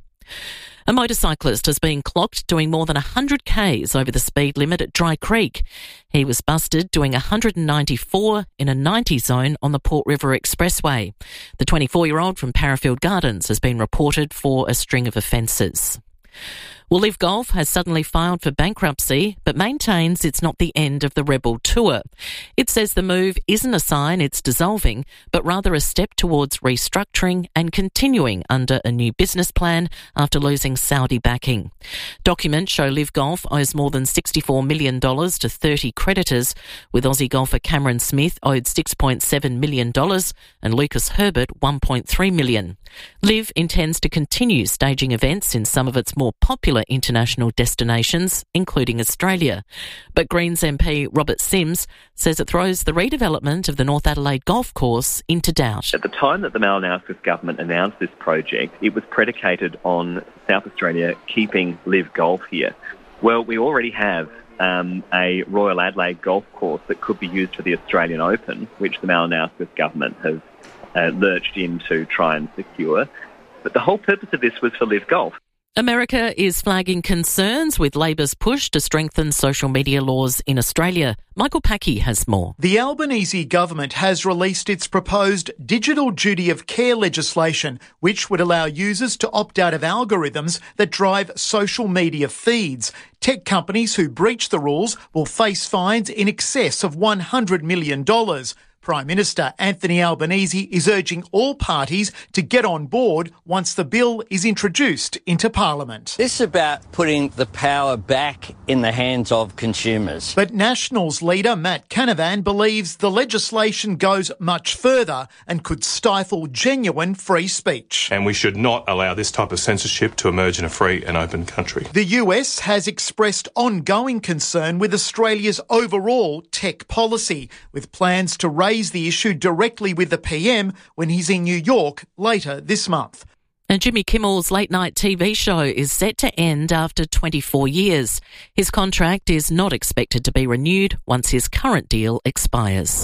A motorcyclist has been clocked doing more than one hundred kays over the speed limit at Dry Creek. He was busted doing one hundred ninety-four in a ninety zone on the Port River Expressway. The twenty-four-year-old from Parafield Gardens has been reported for a string of offences. Well, Live Golf has suddenly filed for bankruptcy, but maintains it's not the end of the Rebel Tour. It says the move isn't a sign it's dissolving, but rather a step towards restructuring and continuing under a new business plan after losing Saudi backing. Documents show Live Golf owes more than sixty-four million dollars to thirty creditors, with Aussie golfer Cameron Smith owed six point seven million dollars and Lucas Herbert one point three million dollars. Live intends to continue staging events in some of its more popular international destinations, including Australia. But Greens M P Robert Sims says it throws the redevelopment of the North Adelaide golf course into doubt. At the time that the Malinauskas government announced this project, it was predicated on South Australia keeping Live Golf here. Well, we already have um, a Royal Adelaide golf course that could be used for the Australian Open, which the Malinauskas government has uh, lurched in to try and secure. But the whole purpose of this was for Live Golf. America is flagging concerns with Labor's push to strengthen social media laws in Australia. Michael Packey has more. The Albanese government has released its proposed digital duty of care legislation, which would allow users to opt out of algorithms that drive social media feeds. Tech companies who breach the rules will face fines in excess of one hundred million dollars. Prime Minister Anthony Albanese is urging all parties to get on board once the bill is introduced into Parliament. This is about putting the power back in the hands of consumers. But Nationals leader Matt Canavan believes the legislation goes much further and could stifle genuine free speech. And we should not allow this type of censorship to emerge in a free and open country. The U S has expressed ongoing concern with Australia's overall tech policy, with plans to raise the issue directly with the P M when he's in New York later this month. And Jimmy Kimmel's late-night T V show is set to end after twenty-four years. His contract is not expected to be renewed once his current deal expires.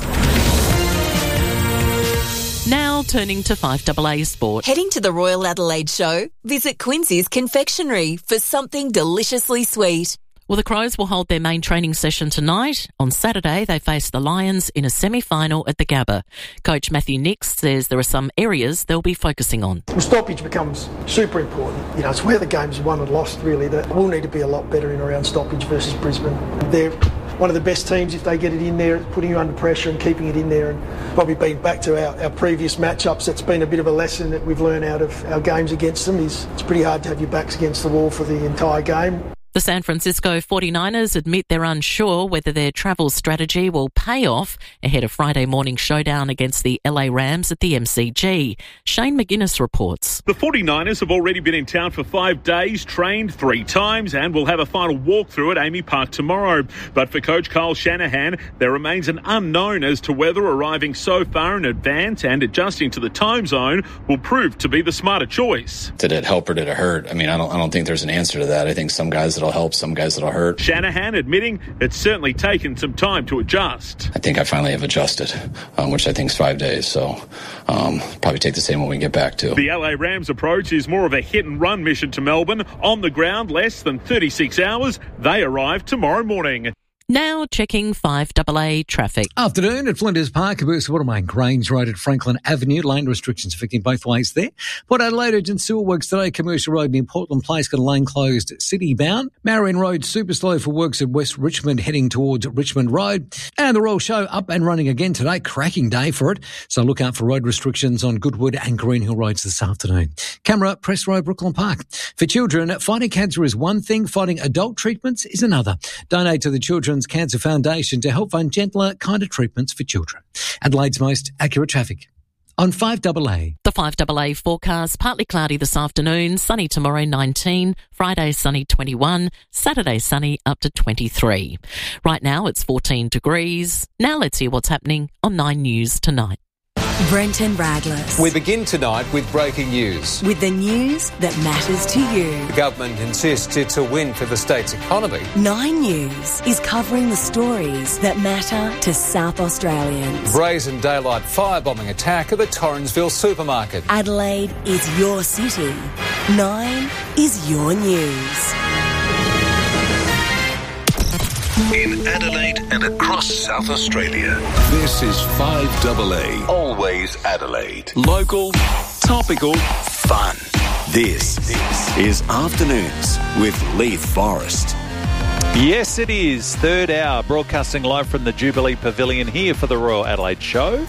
Now turning to five A A Sport. Heading to the Royal Adelaide show? Visit Quincy's Confectionery for something deliciously sweet. Well, the Crows will hold their main training session tonight. On Saturday, they face the Lions in a semi-final at the Gabba. Coach Matthew Nix says there are some areas they'll be focusing on. Well, stoppage becomes super important. You know, it's where the game's won and lost, really. That we'll need to be a lot better in around stoppage versus Brisbane. They're one of the best teams if they get it in there, putting you under pressure and keeping it in there. And probably being back to our, our previous matchups, that's been a bit of a lesson that we've learned out of our games against them. Is it's pretty hard to have your backs against the wall for the entire game. The San Francisco forty-niners admit they're unsure whether their travel strategy will pay off ahead of Friday morning showdown against the L A Rams at the M C G. Shane McGuinness reports. The forty-niners have already been in town for five days, trained three times, and will have a final walkthrough at Amy Park tomorrow. But for coach Kyle Shanahan, there remains an unknown as to whether arriving so far in advance and adjusting to the time zone will prove to be the smarter choice. Did it help or did it hurt? I mean, I don't, I don't think there's an answer to that. I think some guys that'll help, some guys that'll hurt. Shanahan admitting it's certainly taken some time to adjust. I think I finally have adjusted, um, which I think is five days. So um, probably take the same when we get back to. The L A Rams approach is more of a hit and run mission to Melbourne. On the ground, less than thirty-six hours. They arrive tomorrow morning. Now checking five A A traffic. Afternoon at Flinders Park, Bursa Watermain, Grange Road at Franklin Avenue. Lane restrictions affecting both ways there. Port Adelaide urgent sewer works today. Commercial Road near Portland Place got a lane closed city bound. Marion Road super slow for works at West Richmond heading towards Richmond Road. And the Royal Show up and running again today. Cracking day for it. So look out for road restrictions on Goodwood and Greenhill Roads this afternoon. Camera, Press Road, Brooklyn Park. For children, fighting cancer is one thing. Fighting adult treatments is another. Donate to the Children's Cancer Foundation to help fund gentler, kinder treatments for children. Adelaide's most accurate traffic. on five A A. The five A A forecast, partly cloudy this afternoon, sunny tomorrow nineteen, Friday sunny twenty-one, Saturday sunny up to twenty-three. Right now it's fourteen degrees. Now let's hear what's happening on Nine News tonight. Brenton Radless. We begin tonight with breaking news. With the news that matters to you. The government insists it's a win for the state's economy. Nine News is covering the stories that matter to South Australians. Brazen daylight firebombing attack at the Torrensville supermarket. Adelaide is your city. Nine is your news. In Adelaide and across South Australia, this is five A A. Always Adelaide. Local, topical, fun. This, this is Afternoons with Leith Forrest. Yes, it is. Third hour, broadcasting live from the Jubilee Pavilion here for the Royal Adelaide Show.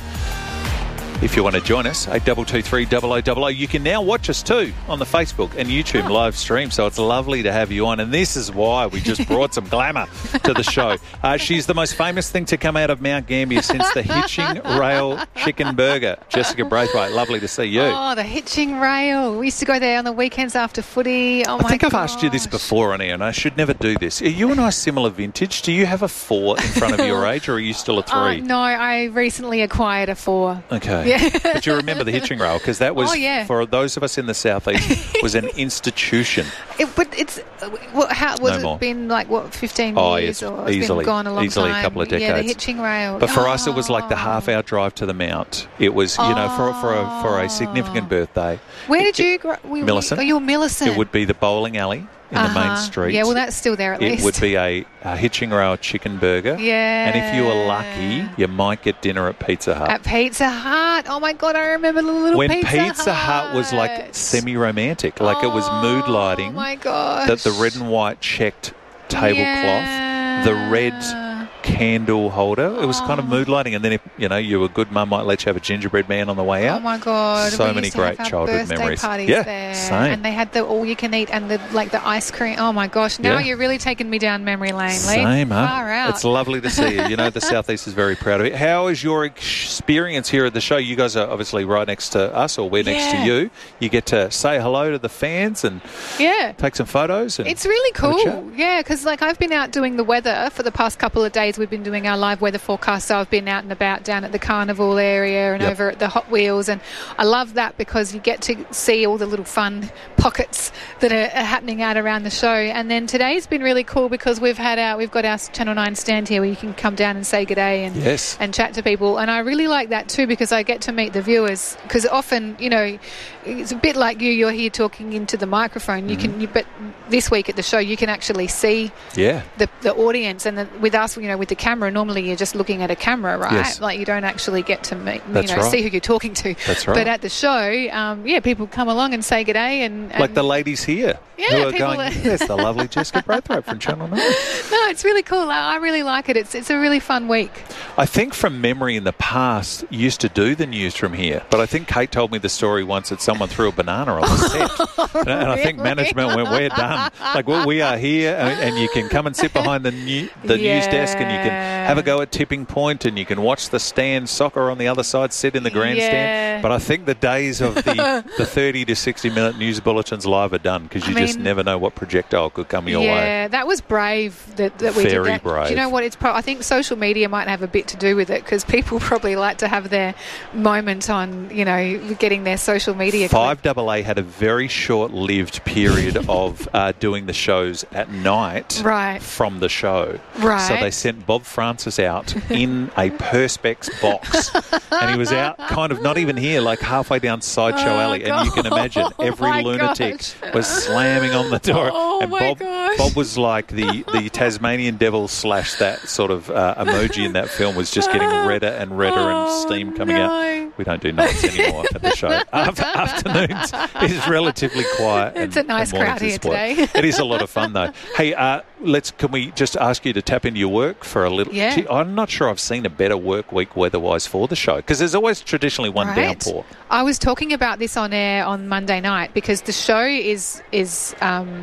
If you want to join us, eight two two three double oh double oh. You can now watch us too on the Facebook and YouTube oh. live stream, so it's lovely to have you on. And this is why we just brought some glamour to the show. Uh, she's the most famous thing to come out of Mount Gambier since the Hitching Rail Chicken Burger. Jessica Braithwaite, lovely to see you. Oh, the Hitching Rail. We used to go there on the weekends after footy. Oh, my I think gosh. I've asked you this before on air, and I should never do this. Are you and I similar vintage? Do you have a four in front of your age, or are you still a three? Uh, no, I recently acquired a four. Okay. Yeah. But you remember the Hitching Rail, because that was, oh, yeah. for those of us in the southeast, was an institution. It, but it's, what, how, was No it more. been like, what, fifteen Oh, years? yes, Or it's easily, been gone a long easily time? a couple of decades. Yeah, the Hitching Rail. But for oh. us, it was like the half-hour drive to the Mount. It was, you know, for for a, for a significant birthday. Where did you grow? We, Millicent. Oh, you were Millicent. It would be the bowling alley in uh-huh. the main street. Yeah, well, that's still there at it least. It would be a, a Hitching Rail chicken burger. Yeah. And if you were lucky, you might get dinner at Pizza Hut. At Pizza Hut. Oh, my God, I remember the little when Pizza, Pizza Hut. Hut was like semi-romantic, like oh, it was mood lighting. Oh, my gosh. That the red and white checked tablecloth, yeah. the red candle holder. It was kind of mood lighting, and then if you know you were a good mum, might let you have a gingerbread man on the way out. Oh my God! So we many used to great have our childhood birthday memories. Parties yeah, there. same. And they had the all you can eat and the like the ice cream. Oh my gosh! Now yeah. you're really taking me down memory lane, Lee. Same, huh? Far out. It's lovely to see you. You know the Southeast is very proud of it. How is your experience here at the show? You guys are obviously right next to us, or we're next yeah. to you. You get to say hello to the fans and yeah, take some photos. And it's really cool. Yeah, because like I've been out doing the weather for the past couple of days. We've been doing our live weather forecast, so I've been out and about down at the Carnival area and yep. over at the Hot Wheels, and I love that because you get to see all the little fun pockets that are, are happening out around the show. And then today's been really cool because we've had our we've got our Channel nine stand here where you can come down and say good day and yes. and chat to people, and I really like that too because I get to meet the viewers, because often, you know, it's a bit like you you're here talking into the microphone. You mm-hmm. can you, but this week at the show you can actually see yeah. the the audience, and the, with us, you know, with the camera, normally you're just looking at a camera, right? Yes. Like you don't actually get to meet, you That's know, right. see who you're talking to. That's right. But at the show, um, yeah, people come along and say good day, and, and like the ladies here yeah, who are people going, are yes, the lovely Jessica Braithwaite from Channel nine. No, it's really cool. I, I really like it. It's it's a really fun week. I think from memory in the past, you used to do the news from here, but I think Kate told me the story once that someone threw a banana on the set. and, and I think management went, we're done. Like, well, we are here, and, and you can come and sit behind the, new, the yeah. news desk, and you can have a go at Tipping Point, and you can watch the stand, soccer on the other side, sit in the grandstand. Yeah. But I think the days of the, the thirty to sixty minute news bulletins live are done, because you I just mean, never know what projectile could come your yeah, way. Yeah, that was brave that, that we Very did that. brave. Do you know what? It's pro- I think social media might have a bit to do with it, because people probably like to have their moment on, you know, getting their social media. five A A had a very short-lived period of uh, doing the shows at night right. from the show. Right. So they sent Bob Francis out in a Perspex box, and he was out kind of not even here, like halfway down Sideshow oh, Alley. And you can imagine every oh lunatic gosh. was slamming on the door. Oh and my Bob, gosh. Bob was like the, the Tasmanian devil slash that sort of uh, emoji in that film was just getting redder and redder oh, and steam coming no. out. We don't do nights anymore at the show. After, afternoons is relatively quiet. It's and, a nice and crowd here spoiled. today. It is a lot of fun though. Hey, uh, let's can we just ask you to tap into your work for a little? Yeah. Gee, I'm not sure I've seen a better work week weather-wise for the show, because there's always traditionally one right. downpour. I was talking about this on air on Monday night, because the show is is. Um,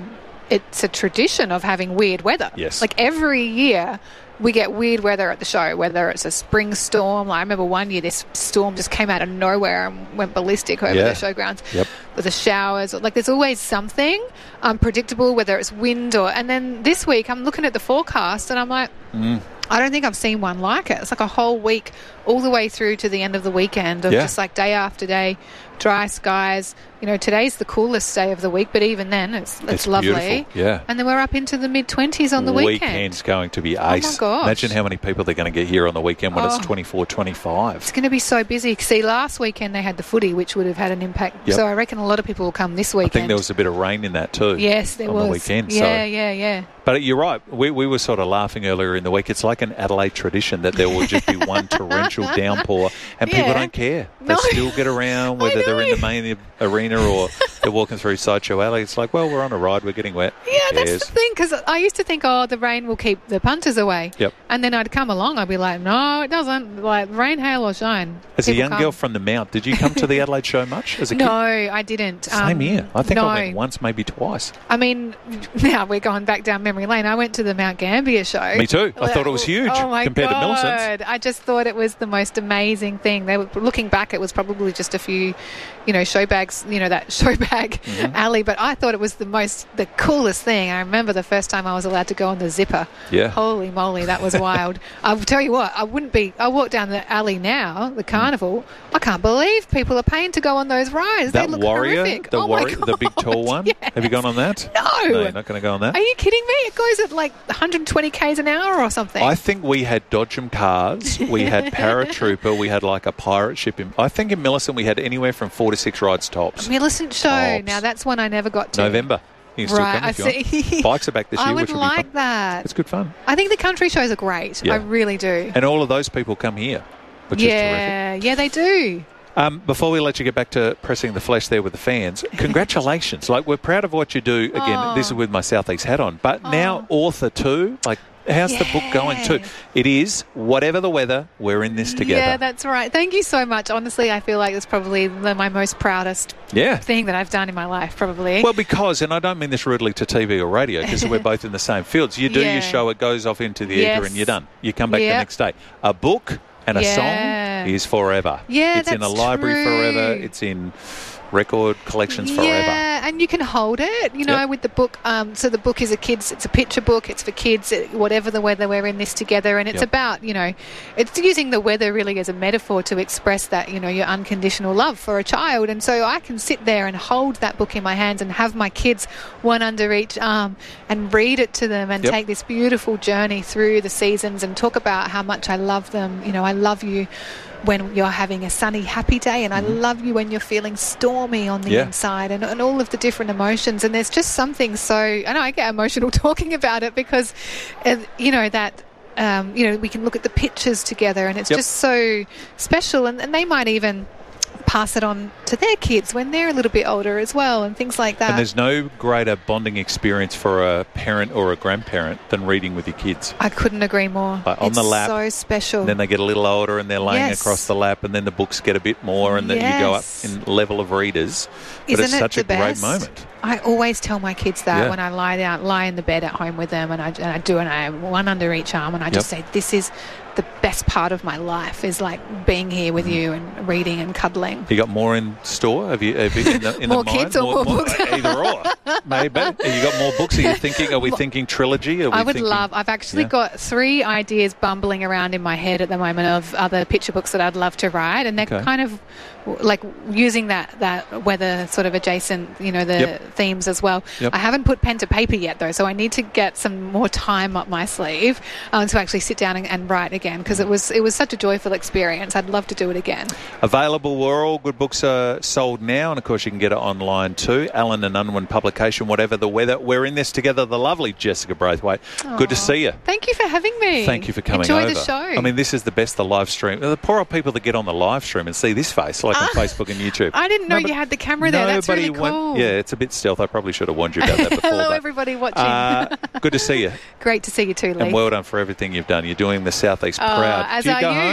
it's a tradition of having weird weather. Yes. Like every year we get weird weather at the show, whether it's a spring storm. Like I remember one year this storm just came out of nowhere and went ballistic over Yeah. the showgrounds. Yep. With the showers. Like there's always something unpredictable, whether it's wind or... And then this week I'm looking at the forecast and I'm like... Mm. I don't think I've seen one like it. It's like a whole week all the way through to the end of the weekend of Yeah. just like day after day, dry skies. You know, today's the coolest day of the week, but even then it's it's, It's lovely. beautiful, yeah. And then we're up into the mid-twenties on the weekend. Weekend's going to be Oh, my ace. gosh. Imagine how many people they're going to get here on the weekend when Oh. it's twenty-four, twenty-five. It's going to be so busy. See, last weekend they had the footy, which would have had an impact. Yep. So I reckon a lot of people will come this I weekend. think there was a bit of rain in that too. Yes, there on was. the weekend. Yeah, so. yeah, yeah. But you're right. We, we were sort of laughing earlier in the week. It's like an Adelaide tradition that there will just be one torrential downpour and people Yeah. don't care. They No. still get around, whether they're in the main arena or they're walking through Sideshow Alley. It's like, well, we're on a ride. We're getting wet. Yeah, Who that's cares? the thing, because I used to think, oh, the rain will keep the punters away. Yep. And then I'd come along, I'd be like, no, it doesn't. Like, rain, hail or shine. As a people young come. girl from the Mount, did you come to the Adelaide show much as a No, kid? I didn't. Same Um, here. I think no. I went once, maybe twice. I mean, now we're going back down memory lane. I went to the Mount Gambier show. Me too. I thought it was huge Oh my compared to God. Millicent's. I just thought it was the most amazing thing. They were looking back, it was probably just a few, you know, show bags, you know, that show bag Mm-hmm. alley. But I thought it was the most, the coolest thing. I remember the first time I was allowed to go on the zipper. Yeah. Holy moly, that was wild. I'll tell you what, I wouldn't be. I walk down the alley now, the carnival. I can't believe people are paying to go on those rides. That they look warrior, horrific. the oh my warrior, the big tall one. Have you gone on that? No. No, you're not going to go on that. Are you kidding me? It goes at like one hundred twenty kays an hour or something. I think we had Dodgem cars, we had Paratrooper, we had like a pirate ship. In, I think in Millicent we had anywhere from four to six rides tops. Millicent show. Tops. Now that's one I never got to. November. You can still Right, come if I you see. want. Bikes are back this year, I would which will like be fun. that. It's good fun. I think the country shows are great. Yeah. I really do. And all of those people come here, which is terrific. yeah, yeah, they do. Um, before we let you get back to pressing the flesh there with the fans, congratulations. Like, we're proud of what you do. Again, Oh. this is with my Southeast hat on. But now author too. Like, how's the book going too? It is, whatever the weather, we're in this together. Yeah, that's right. Thank you so much. Honestly, I feel like it's probably the, my most proudest Yeah. thing that I've done in my life, probably. Well, because, and I don't mean this rudely to T V or radio, because we're both in the same fields. You do Yeah. your show, it goes off into the Yes. ether, and you're done. You come back Yep. the next day. A book and a Yeah. song is forever. Yeah, it's in a that's library true. forever. It's in record collections forever. Yeah, and you can hold it, you know, Yep. with the book. Um, so the book is a kids, it's a picture book, it's for kids, it, whatever the weather, we're in this together. And it's Yep. about, you know, it's using the weather really as a metaphor to express that, you know, your unconditional love for a child. And so I can sit there and hold that book in my hands and have my kids one under each arm and read it to them and Yep. take this beautiful journey through the seasons and talk about how much I love them. You know, I love you when you're having a sunny, happy day, and I love you when you're feeling stormy on the Yeah. inside, and, and all of the different emotions. And there's just something so, I know I get emotional talking about it because, uh, you know, that, um, you know, we can look at the pictures together, and it's Yep. just so special. And, and they might even pass it on to their kids when they're a little bit older as well, and things like that. And there's no greater bonding experience for a parent or a grandparent than reading with your kids. I couldn't agree more. Like on it's the lap, so special. And then they get a little older and they're laying Yes. across the lap, and then the books get a bit more, and then you go up Yes. in level of readers. But Isn't it's it such the a great best? moment. I always tell my kids that Yeah. when I lie down, lie in the bed at home with them, and I, and I do, and I have one under each arm, and I just Yep. say, this is the best part of my life, is like being here with you and reading and cuddling. You got more in store? Have you, have you in the, in More the mind? kids or more books? Either or, maybe. Have you got more books? Are you thinking? Are we thinking trilogy? Are we I would thinking, love, I've actually Yeah. got three ideas bumbling around in my head at the moment of other picture books that I'd love to write, and they're Okay. kind of like using that, that weather sort of adjacent, you know, the Yep. themes as well. Yep. I haven't put pen to paper yet though, so I need to get some more time up my sleeve um, to actually sit down and, and write again, because it was, it was such a joyful experience. I'd love to do it again. Available where all good books are sold now, and of course you can get it online too. Allen and Unwin publication, whatever the weather. We're in this together. The lovely Jessica Braithwaite. Good to see you. Thank you for having me. Thank you for coming Enjoy over. the show. I mean, this is the best, the live stream. The poor old people that get on the live stream and see this face, like on Facebook and YouTube. I didn't know No, you had the camera there. That's really Nobody went- cool. yeah, it's a bit stealth. I probably should have warned you about that before. Hello, but, everybody watching. uh, good to see you. Great to see you too, Lee. And well done for everything you've done. You're doing the Southeast Oh, proud. as Do you are go you. home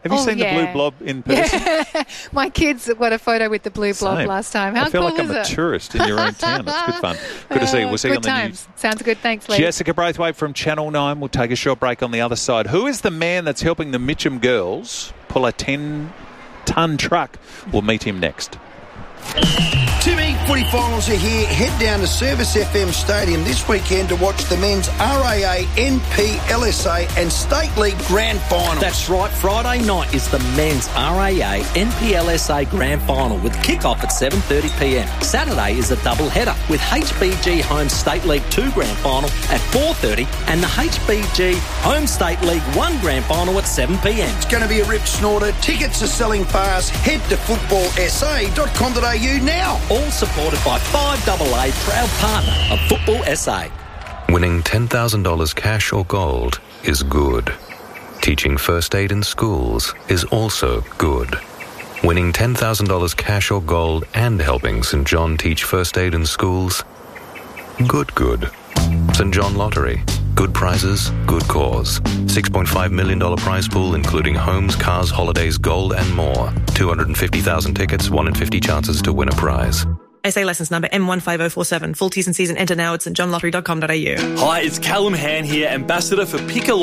Have you Oh, seen yeah. the blue blob in person? My kids got a photo with the blue blob Same. last time. How I feel cool like I'm is a it? tourist in your own town. It's good fun. Good to see you. We'll see you on Good the times. news. Sounds good. Thanks, Lee. Jessica Braithwaite from Channel nine. We'll take a short break on the other side. Who is the man that's helping the Mitcham girls pull a ten-ton truck? We'll meet him next. Two big footy finals are here. Head down to Service F M Stadium this weekend to watch the men's R A A, N P L S A and State League Grand Finals. That's right. Friday night is the men's R A A, N P L S A Grand Final with kick-off at seven thirty p m. Saturday is a double header with H B G Home State League two Grand Final at four thirty and the H B G Home State League one Grand Final at seven p m. It's going to be a rip snorter. Tickets are selling fast. Head to football s a dot com dot a u now. All supported by five A A, proud partner of Football S A. Winning ten thousand dollars cash or gold is good. Teaching first aid in schools is also good. Winning ten thousand dollars cash or gold and helping St John teach first aid in schools? Good, good. St John Lottery. Good prizes, good cause. six point five million dollars prize pool including homes, cars, holidays, gold and more. two hundred fifty thousand tickets, one in fifty chances to win a prize. S A licence number M one five oh four seven. Full T's and C's and enter now at st john lottery dot com dot a u. Hi, it's Callum Han here, Ambassador for Pick a